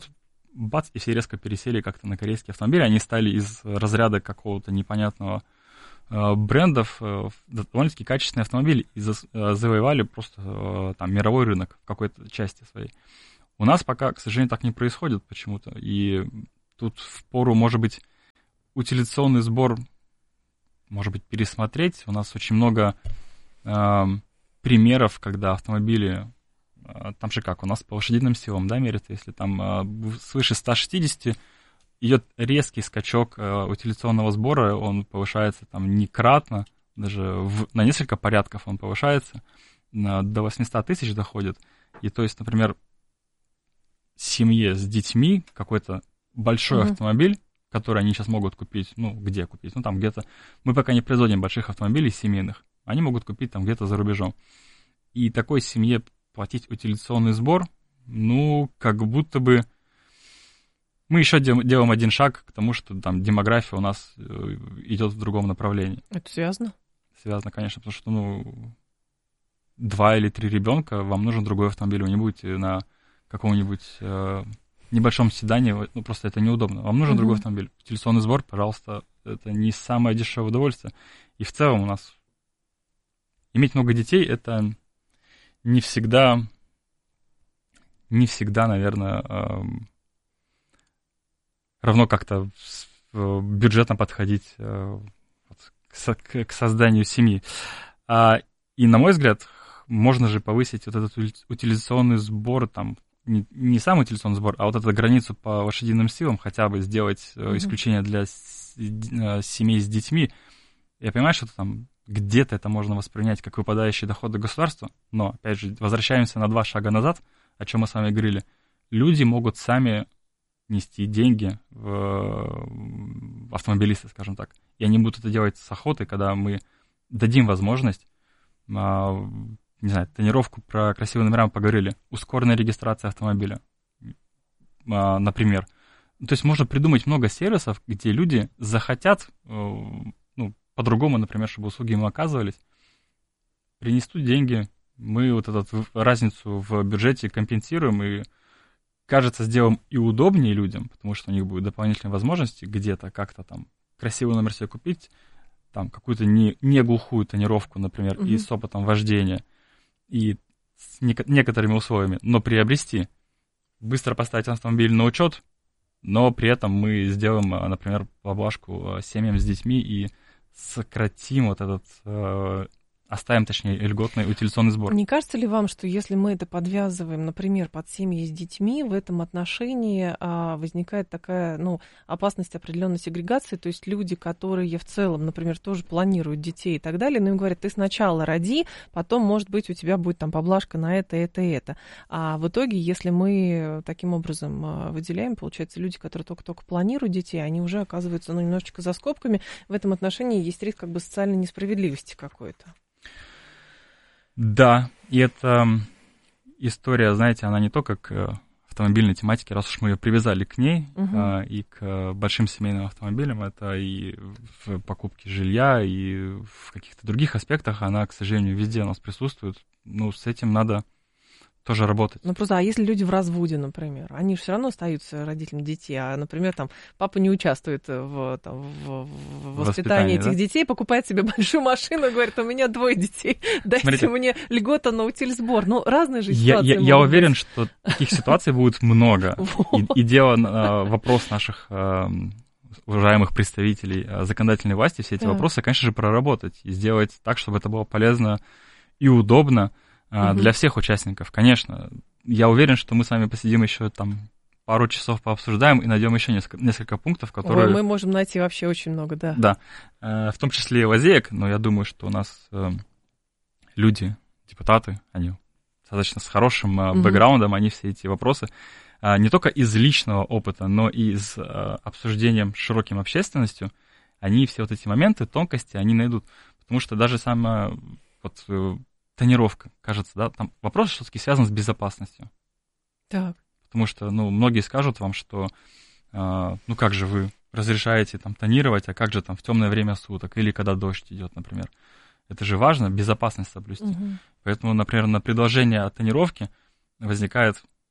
бац, и все резко пересели как-то на корейские автомобили. Они стали из разряда какого-то непонятного э, брендов э, довольно-таки качественные автомобили и за, э, завоевали просто э, там мировой рынок в какой-то части своей. У нас пока, к сожалению, так не происходит почему-то. И тут впору, может быть, утилизационный сбор, может быть, пересмотреть. У нас очень много э, примеров, когда автомобили, э, там же как, у нас по лошадиным силам, да, меряется, если там э, свыше ста шестидесяти идет резкий скачок э, утилизационного сбора, он повышается там некратно, даже в, на несколько порядков он повышается, на, до восемьсот тысяч доходит. И то есть, например, семье с детьми какой-то большой mm-hmm. автомобиль, который они сейчас могут купить, ну, где купить? Ну, там где-то... Мы пока не производим больших автомобилей семейных. Они могут купить там где-то за рубежом. И такой семье платить утилизационный сбор, ну, как будто бы... Мы еще делаем один шаг к тому, что там демография у нас идет в другом направлении.
Это связано?
Связано, конечно, потому что, ну, два или три ребенка, вам нужен другой автомобиль. Вы не будете на каком-нибудь э, небольшом седане, ну, просто это неудобно. Вам нужен uh-huh. другой автомобиль. Утилизационный сбор, пожалуйста, это не самое дешевое удовольствие. И в целом у нас иметь много детей, это не всегда, не всегда, наверное, э, равно как-то бюджетно подходить э, к, к созданию семьи. А, и, на мой взгляд, можно же повысить вот этот утилизационный сбор, там, не, не сам утилизационный сбор, а вот эту границу по лошадиным силам, хотя бы сделать mm-hmm. исключение для с, семей с детьми. Я понимаю, что там где-то это можно воспринять как выпадающие доходы государства, но, опять же, возвращаемся на два шага назад, о чем мы с вами говорили. Люди могут сами нести деньги в, в автомобилисты, скажем так. И они будут это делать с охотой, когда мы дадим возможность, а, не знаю, тонировку про красивые номера мы поговорили, ускоренная регистрация автомобиля, а, например. То есть можно придумать много сервисов, где люди захотят, ну, по-другому, например, чтобы услуги им оказывались, принесут деньги, мы вот эту разницу в бюджете компенсируем и, кажется, сделаем и удобнее людям, потому что у них будут дополнительные возможности где-то как-то там красивый номер себе купить, там какую-то не, не глухую тонировку, например, mm-hmm. и с опытом вождения, и с нек- некоторыми условиями, но приобрести, быстро поставить автомобиль на учет, но при этом мы сделаем, например, поблажку семьям с детьми и сократим вот этот, э, оставим, точнее, льготный утилизационный сбор.
Не кажется ли вам, что если мы это подвязываем, например, под семьи с детьми, в этом отношении а, возникает такая, ну, опасность определенной сегрегации, то есть люди, которые в целом, например, тоже планируют детей и так далее, но им говорят, ты сначала роди, потом, может быть, у тебя будет там поблажка на это, это, это. А в итоге, если мы таким образом выделяем, получается, люди, которые только-только планируют детей, они уже оказываются, ну, немножечко за скобками. В этом отношении есть риск как бы социальной несправедливости какой-то.
Да, и эта история, знаете, она не только к автомобильной тематике, раз уж мы ее привязали к ней, uh-huh. а, и к большим семейным автомобилям, это и в покупке жилья, и в каких-то других аспектах она, к сожалению, везде у нас присутствует. Ну, с этим надо тоже работать.
Ну, просто, а если люди в разводе, например, они же все равно остаются родителями детей, а, например, там, папа не участвует в, там, в, в воспитании этих да? детей, покупает себе большую машину и говорит, у меня двое детей, дайте Смотрите, мне льготу на утильсбор. Ну, разные же ситуации.
Я, я, я уверен, что таких ситуаций будет много. И, и дело, вопрос наших уважаемых представителей законодательной власти, все эти вопросы, конечно же, проработать и сделать так, чтобы это было полезно и удобно Uh-huh. для всех участников, конечно. Я уверен, что мы с вами посидим еще там пару часов пообсуждаем и найдем еще несколько, несколько пунктов, которые...
Ой, мы можем найти вообще очень много, да.
Да, в том числе и лазеек, но я думаю, что у нас люди, депутаты, они достаточно с хорошим uh-huh. бэкграундом, они все эти вопросы не только из личного опыта, но и из обсуждением с широким общественностью, они все вот эти моменты, тонкости, они найдут. Потому что даже сама вот тонировка, кажется, да, там вопрос все-таки связан с безопасностью.
Так.
Потому что, ну, многие скажут вам, что, э, ну, как же вы разрешаете там тонировать, а как же там в темное время суток или когда дождь идет, например. Это же важно, безопасность соблюсти. Угу. Поэтому, например, на предложение о тонировке возникает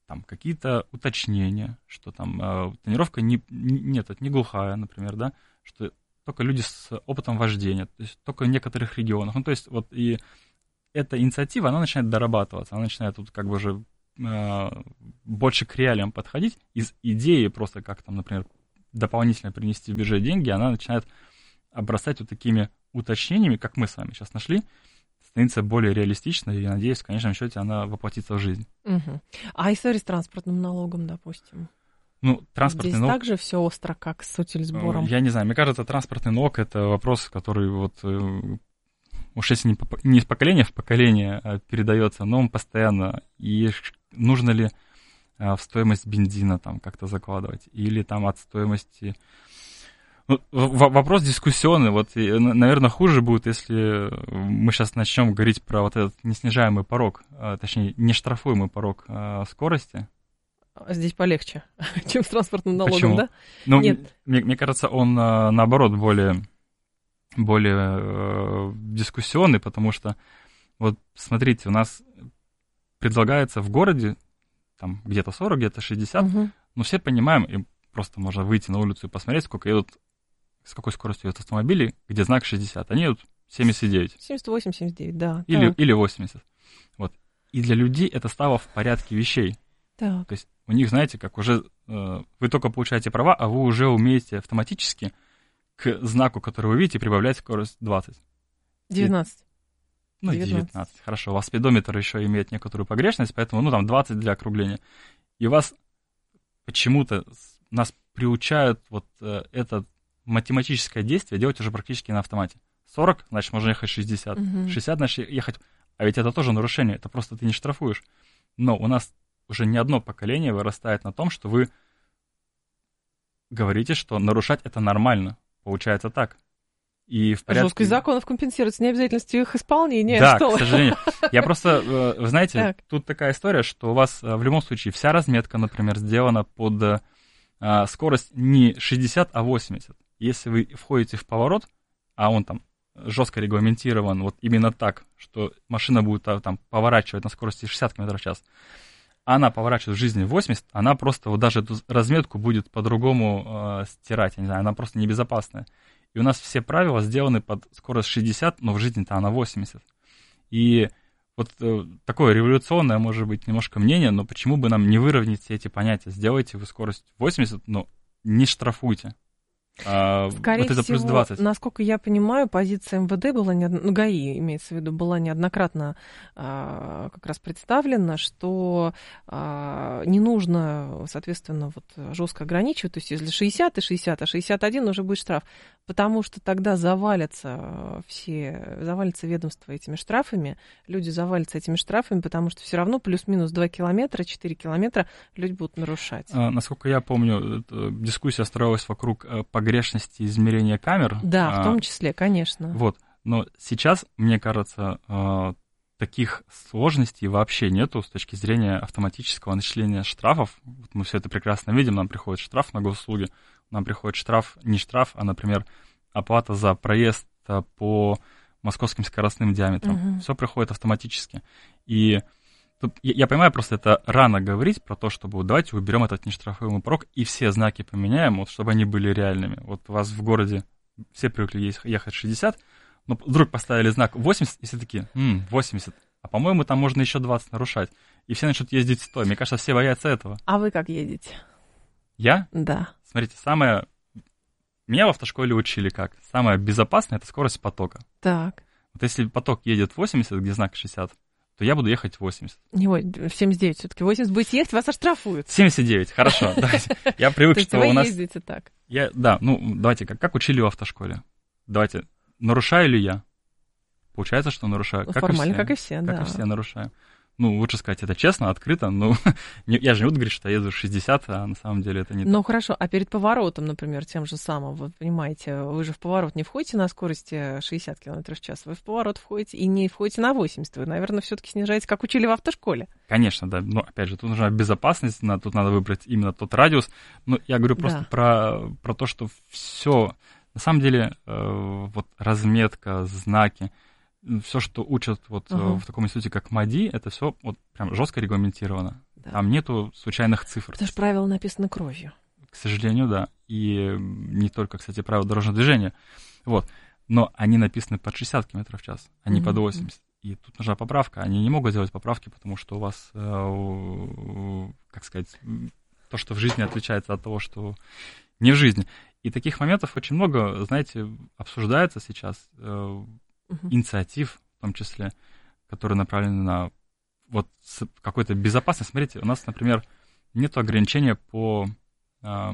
там какие-то уточнения, что там э, тонировка не, не, нет, это не глухая, например, да, что только люди с опытом вождения, то есть только в некоторых регионах. Ну, то есть вот и эта инициатива, она начинает дорабатываться, она начинает тут как бы уже э, больше к реалиям подходить. Из идеи просто как там, например, дополнительно принести в бюджет деньги, она начинает обрастать вот такими уточнениями, как мы с вами сейчас нашли, становится более реалистичной, и, надеюсь, в конечном счете она воплотится в жизнь.
Угу. А история с транспортным налогом, допустим?
Ну, транспортный
Здесь
налог...
также все остро, как с утильсбором?
Я не знаю, мне кажется, транспортный налог — это вопрос, который вот, уж если не, по... не из поколения в поколение передается, но он постоянно. И нужно ли в стоимость бензина там как-то закладывать, или там от стоимости... Ну, вопрос дискуссионный. Вот, наверное, хуже будет, если мы сейчас начнем говорить про вот этот неснижаемый порог, точнее, нештрафуемый порог скорости.
Здесь полегче, чем с транспортным налогом,
Почему?
Да?
Ну,
Нет.
Мне, мне кажется, он, наоборот, более, более э, дискуссионный, потому что, вот, смотрите, у нас предлагается в городе там где-то сорок, где-то шестьдесят, угу. но все понимаем, и просто можно выйти на улицу и посмотреть, сколько едут, с какой скоростью едут автомобили, где знак шестьдесят. Они едут семьдесят девять.
семьдесят восемь семьдесят девять, да.
Или, или восемьдесят. Вот. И для людей это стало в порядке вещей.
Так.
То есть у них, знаете, как уже э, вы только получаете права, а вы уже умеете автоматически к знаку, который вы видите, прибавлять скорость двадцать.
девятнадцать.
И, ну, девятнадцать. девятнадцать. Хорошо. У вас спидометр еще имеет некоторую погрешность, поэтому, ну, там, двадцать для округления. И у вас почему-то нас приучают вот э, это математическое действие делать уже практически на автомате. сорок, значит, можно ехать шестьдесят. Угу. шестьдесят, значит, ехать... А ведь это тоже нарушение, это просто ты не штрафуешь. Но у нас уже не одно поколение вырастает на том, что вы говорите, что нарушать это нормально. Получается так. И в порядке...
Жесткость законов компенсируется необязательностью их исполнения.
Да,
что
к сожалению. Я просто, вы знаете, так. Тут такая история, что у вас в любом случае вся разметка, например, сделана под скорость не шестьдесят, а восемьдесят. Если вы входите в поворот, а он там жестко регламентирован вот именно так, что машина будет там поворачивать на скорости шестьдесят километров в час, а она поворачивает в жизни восемьдесят, она просто вот даже эту разметку будет по-другому э, стирать, я не знаю, она просто небезопасная. И у нас все правила сделаны под скорость шестьдесят, но в жизни-то она восемьдесят. И вот э, такое революционное, может быть, немножко мнение, но почему бы нам не выровнять все эти понятия? Сделайте вы скорость восемьдесят, но не штрафуйте. А,
Скорее
вот это
всего,
плюс двадцать.
Насколько я понимаю, позиция эм вэ дэ была, неодно... ну, ГАИ, имеется в виду, была неоднократно а, как раз представлена, что а, не нужно, соответственно, вот, жестко ограничивать, то есть если шестьдесят и шестьдесят, а шестьдесят один уже будет штраф, потому что тогда завалятся все, завалятся ведомства этими штрафами, люди завалятся этими штрафами, потому что все равно плюс-минус два километра, четыре километра люди будут нарушать.
А, насколько я помню, дискуссия строилась вокруг погрешности измерения камер.
Да, в том числе, конечно.
Вот, но сейчас, мне кажется, таких сложностей вообще нету с точки зрения автоматического начисления штрафов. Вот мы все это прекрасно видим, нам приходит штраф на госуслуги, нам приходит штраф, не штраф, а, например, оплата за проезд по московским скоростным диаметрам. Угу. Все приходит автоматически. И тут, я, я понимаю, просто это рано говорить про то, чтобы вот, давайте уберем этот нештрафуемый порог и все знаки поменяем, вот, чтобы они были реальными. Вот у вас в городе все привыкли ехать шестьдесят, но вдруг поставили знак восемьдесят, и все такие, м-м, восемьдесят. А по-моему, там можно еще двадцать нарушать. И все начнут ездить сто. Мне кажется, все боятся этого.
А вы как едете?
Я?
Да.
Смотрите, самое... Меня в автошколе учили как? Самое безопасное — это скорость потока.
Так.
Вот если поток едет восемьдесят, где знак шестьдесят, то я буду ехать восемьдесят.
Не, ой, семьдесят девять все-таки. восемьдесят будете ехать, вас оштрафуют.
семьдесят девять, хорошо. Я привык, что у нас...
вы ездите так?
Да, ну, давайте, как учили в автошколе? Давайте, нарушаю ли я? Получается, что нарушаю.
Формально, как и все, да.
Как и все нарушаю. Ну, лучше сказать это честно, открыто, но я же не буду говорить, что я еду шестьдесят, а на самом деле это не так.
Ну, хорошо, а перед поворотом, например, тем же самым, вы понимаете, вы же в поворот не входите на скорости шестьдесят километров в час, вы в поворот входите и не входите на восемьдесят, вы, наверное, все-таки снижаете, как учили в автошколе.
Конечно, да, но, опять же, тут нужна безопасность, тут надо выбрать именно тот радиус, но я говорю просто да. про, про то, что все, на самом деле, э, вот разметка, знаки, все, что учат вот uh-huh. в таком институте, как МАДИ, это все вот прям жестко регламентировано.
Да.
Там нету случайных цифр.
Потому что правила написаны кровью.
К сожалению, да. И не только, кстати, правила дорожного движения. Вот. Но они написаны под шестьдесят километров в час, а не mm-hmm. под восемьдесят. И тут нужна поправка. Они не могут делать поправки, потому что у вас, э, как сказать, то, что в жизни отличается от того, что не в жизни. И таких моментов очень много, знаете, обсуждается сейчас, э, uh-huh. инициатив, в том числе, которые направлены на вот какой-то безопасность. Смотрите, у нас, например, нет ограничения по э,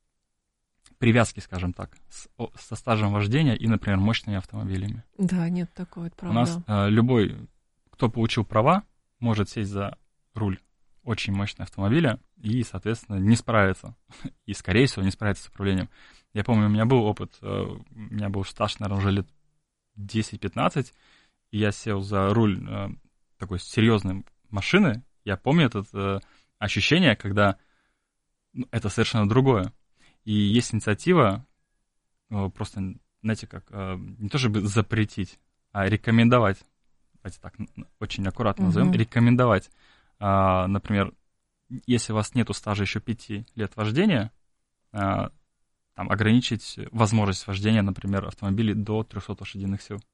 привязке, скажем так, с, о, со стажем вождения и, например, мощными автомобилями.
Да, нет такого, это правда.
У нас э, любой, кто получил права, может сесть за руль очень мощного автомобиля и, соответственно, не справиться. И, скорее всего, не справиться с управлением. Я помню, у меня был опыт, у меня был стаж, наверное, уже лет десять-пятнадцать, и я сел за руль такой серьезной машины. Я помню это ощущение, когда ну, это совершенно другое. И есть инициатива, просто, знаете, как, не то чтобы запретить, а рекомендовать, давайте так очень аккуратно назовем, угу. рекомендовать. Например, если у вас нету стажа еще пяти лет вождения, там, ограничить возможность вождения, например, автомобилей до триста лошадиных сил.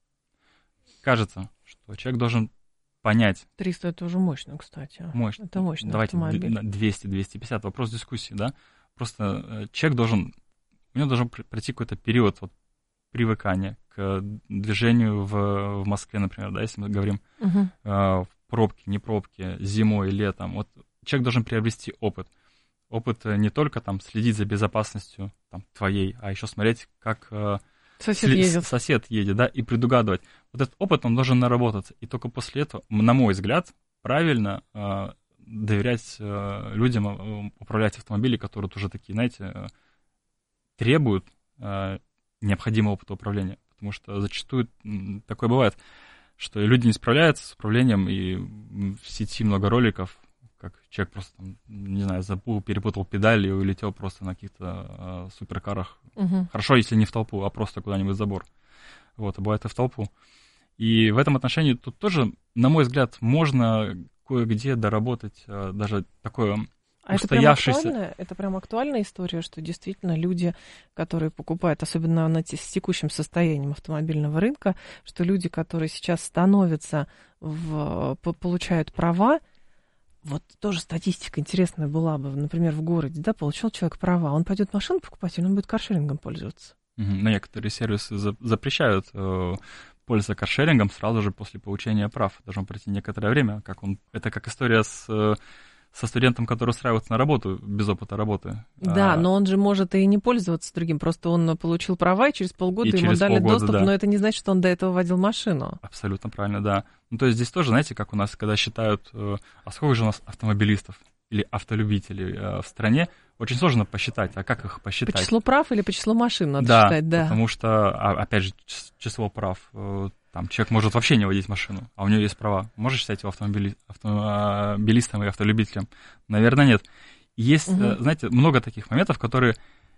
Кажется, что человек должен понять.
триста это уже мощно, кстати.
Мощно.
Это мощный
Давайте
автомобиль.
двести-двести пятьдесят. Вопрос дискуссии, да? Просто человек должен, у него должен пройти какой-то период вот, привыкания к движению в, в Москве, например, да, если мы говорим угу. э, пробки, не пробки, зимой, летом. Вот человек должен приобрести опыт. Опыт не только там следить за безопасностью там, твоей, а еще смотреть, как э,
сосед,
сли-
едет.
сосед едет, да, и предугадывать. Вот этот опыт, он должен наработаться. И только после этого, на мой взгляд, правильно э, доверять э, людям э, управлять автомобилем, которые уже такие, знаете, э, требуют э, необходимого опыта управления. Потому что зачастую э, такое бывает, что люди не справляются с управлением, и в сети много роликов, как человек просто, там, не знаю, забыл, перепутал педали и улетел просто на каких-то э, суперкарах. Угу. Хорошо, если не в толпу, а просто куда-нибудь в забор. Вот, а бывает и в толпу. И в этом отношении тут тоже, на мой взгляд, можно кое-где доработать э, даже такое
а
устоявшееся...
Это прям актуальная, это прям актуальная история, что действительно люди, которые покупают, особенно на те, с текущим состоянием автомобильного рынка, что люди, которые сейчас становятся, в, получают права, вот тоже статистика интересная была бы, например, в городе, да, получил человек права, он пойдет машину покупать, или он будет каршерингом пользоваться? Mm-hmm.
Но некоторые сервисы за- запрещают э, пользоваться каршерингом сразу же после получения прав. Должно пройти некоторое время. Как он... Это как история с, э, со студентом, который устраивается на работу без опыта работы.
Да,
а...
но он же может и не пользоваться другим, просто он получил права, и через полгода и ему дали полгода, доступ, да. Но это не значит, что он до этого водил машину.
Абсолютно правильно, да. Ну, то есть здесь тоже, знаете, как у нас, когда считают, э, а сколько же у нас автомобилистов или автолюбителей э, в стране, очень сложно посчитать. А как их посчитать?
По числу прав или по числу машин надо
да,
считать, да.
потому что, опять же, число прав. Э, там человек может вообще не водить машину, а у него есть права. Можешь считать его автомобили... автомобилистом и автолюбителем? Наверное, нет. Есть, угу. э, знаете, много таких моментов, которые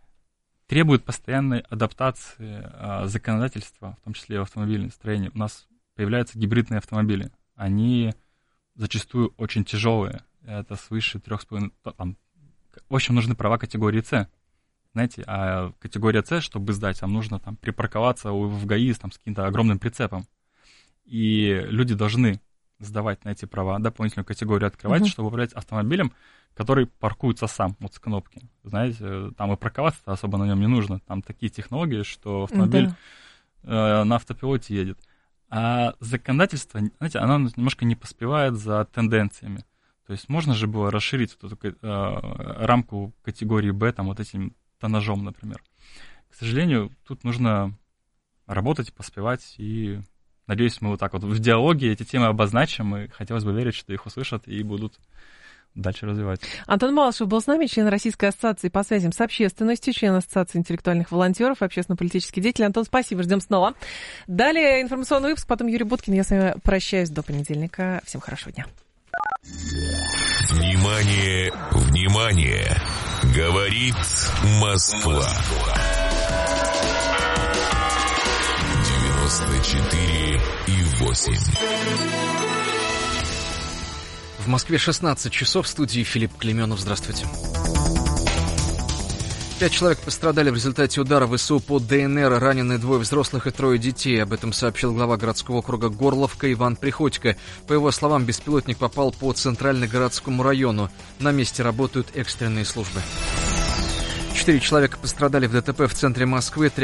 требуют постоянной адаптации э, законодательства, в том числе и в автомобильном строении. У нас появляются гибридные автомобили. Они зачастую очень тяжелые. Это свыше трех с половиной... Там, в общем, нужны права категории С. Знаете, а категория С, чтобы сдать, вам нужно там припарковаться в ГАИ там, с каким-то огромным прицепом. И люди должны сдавать на эти права, дополнительную категорию открывать, uh-huh. чтобы управлять автомобилем, который паркуется сам, вот с кнопки. Знаете, там и парковаться особо на нем не нужно. Там такие технологии, что автомобиль uh-huh. э, на автопилоте едет. А законодательство, знаете, оно немножко не поспевает за тенденциями. То есть можно же было расширить вот эту э, рамку категории Б там, вот этим тоннажом, например. К сожалению, тут нужно работать, поспевать, и надеюсь, мы вот так вот в диалоге эти темы обозначим, и хотелось бы верить, что их услышат и будут дальше развивать.
Антон Малышев был с нами, член Российской ассоциации по связям с общественностью, член Ассоциации интеллектуальных волонтеров, общественно-политический деятель. Антон, спасибо, ждем снова. Далее информационный выпуск, потом Юрий Буткин. Я с вами прощаюсь до понедельника. Всем хорошего дня.
Внимание, внимание! Говорит Москва. девяносто четыре и восемь.
Москве шестнадцать часов, в студии Филипп Клеменов. Здравствуйте. Пять человек пострадали в результате удара ВСУ по ДНР. Ранены двое взрослых и трое детей. Об этом сообщил глава городского округа Горловка Иван Приходько. По его словам, беспилотник попал по Центрально-городскому району. На месте работают экстренные службы. Четыре человека пострадали в ДТП в центре Москвы.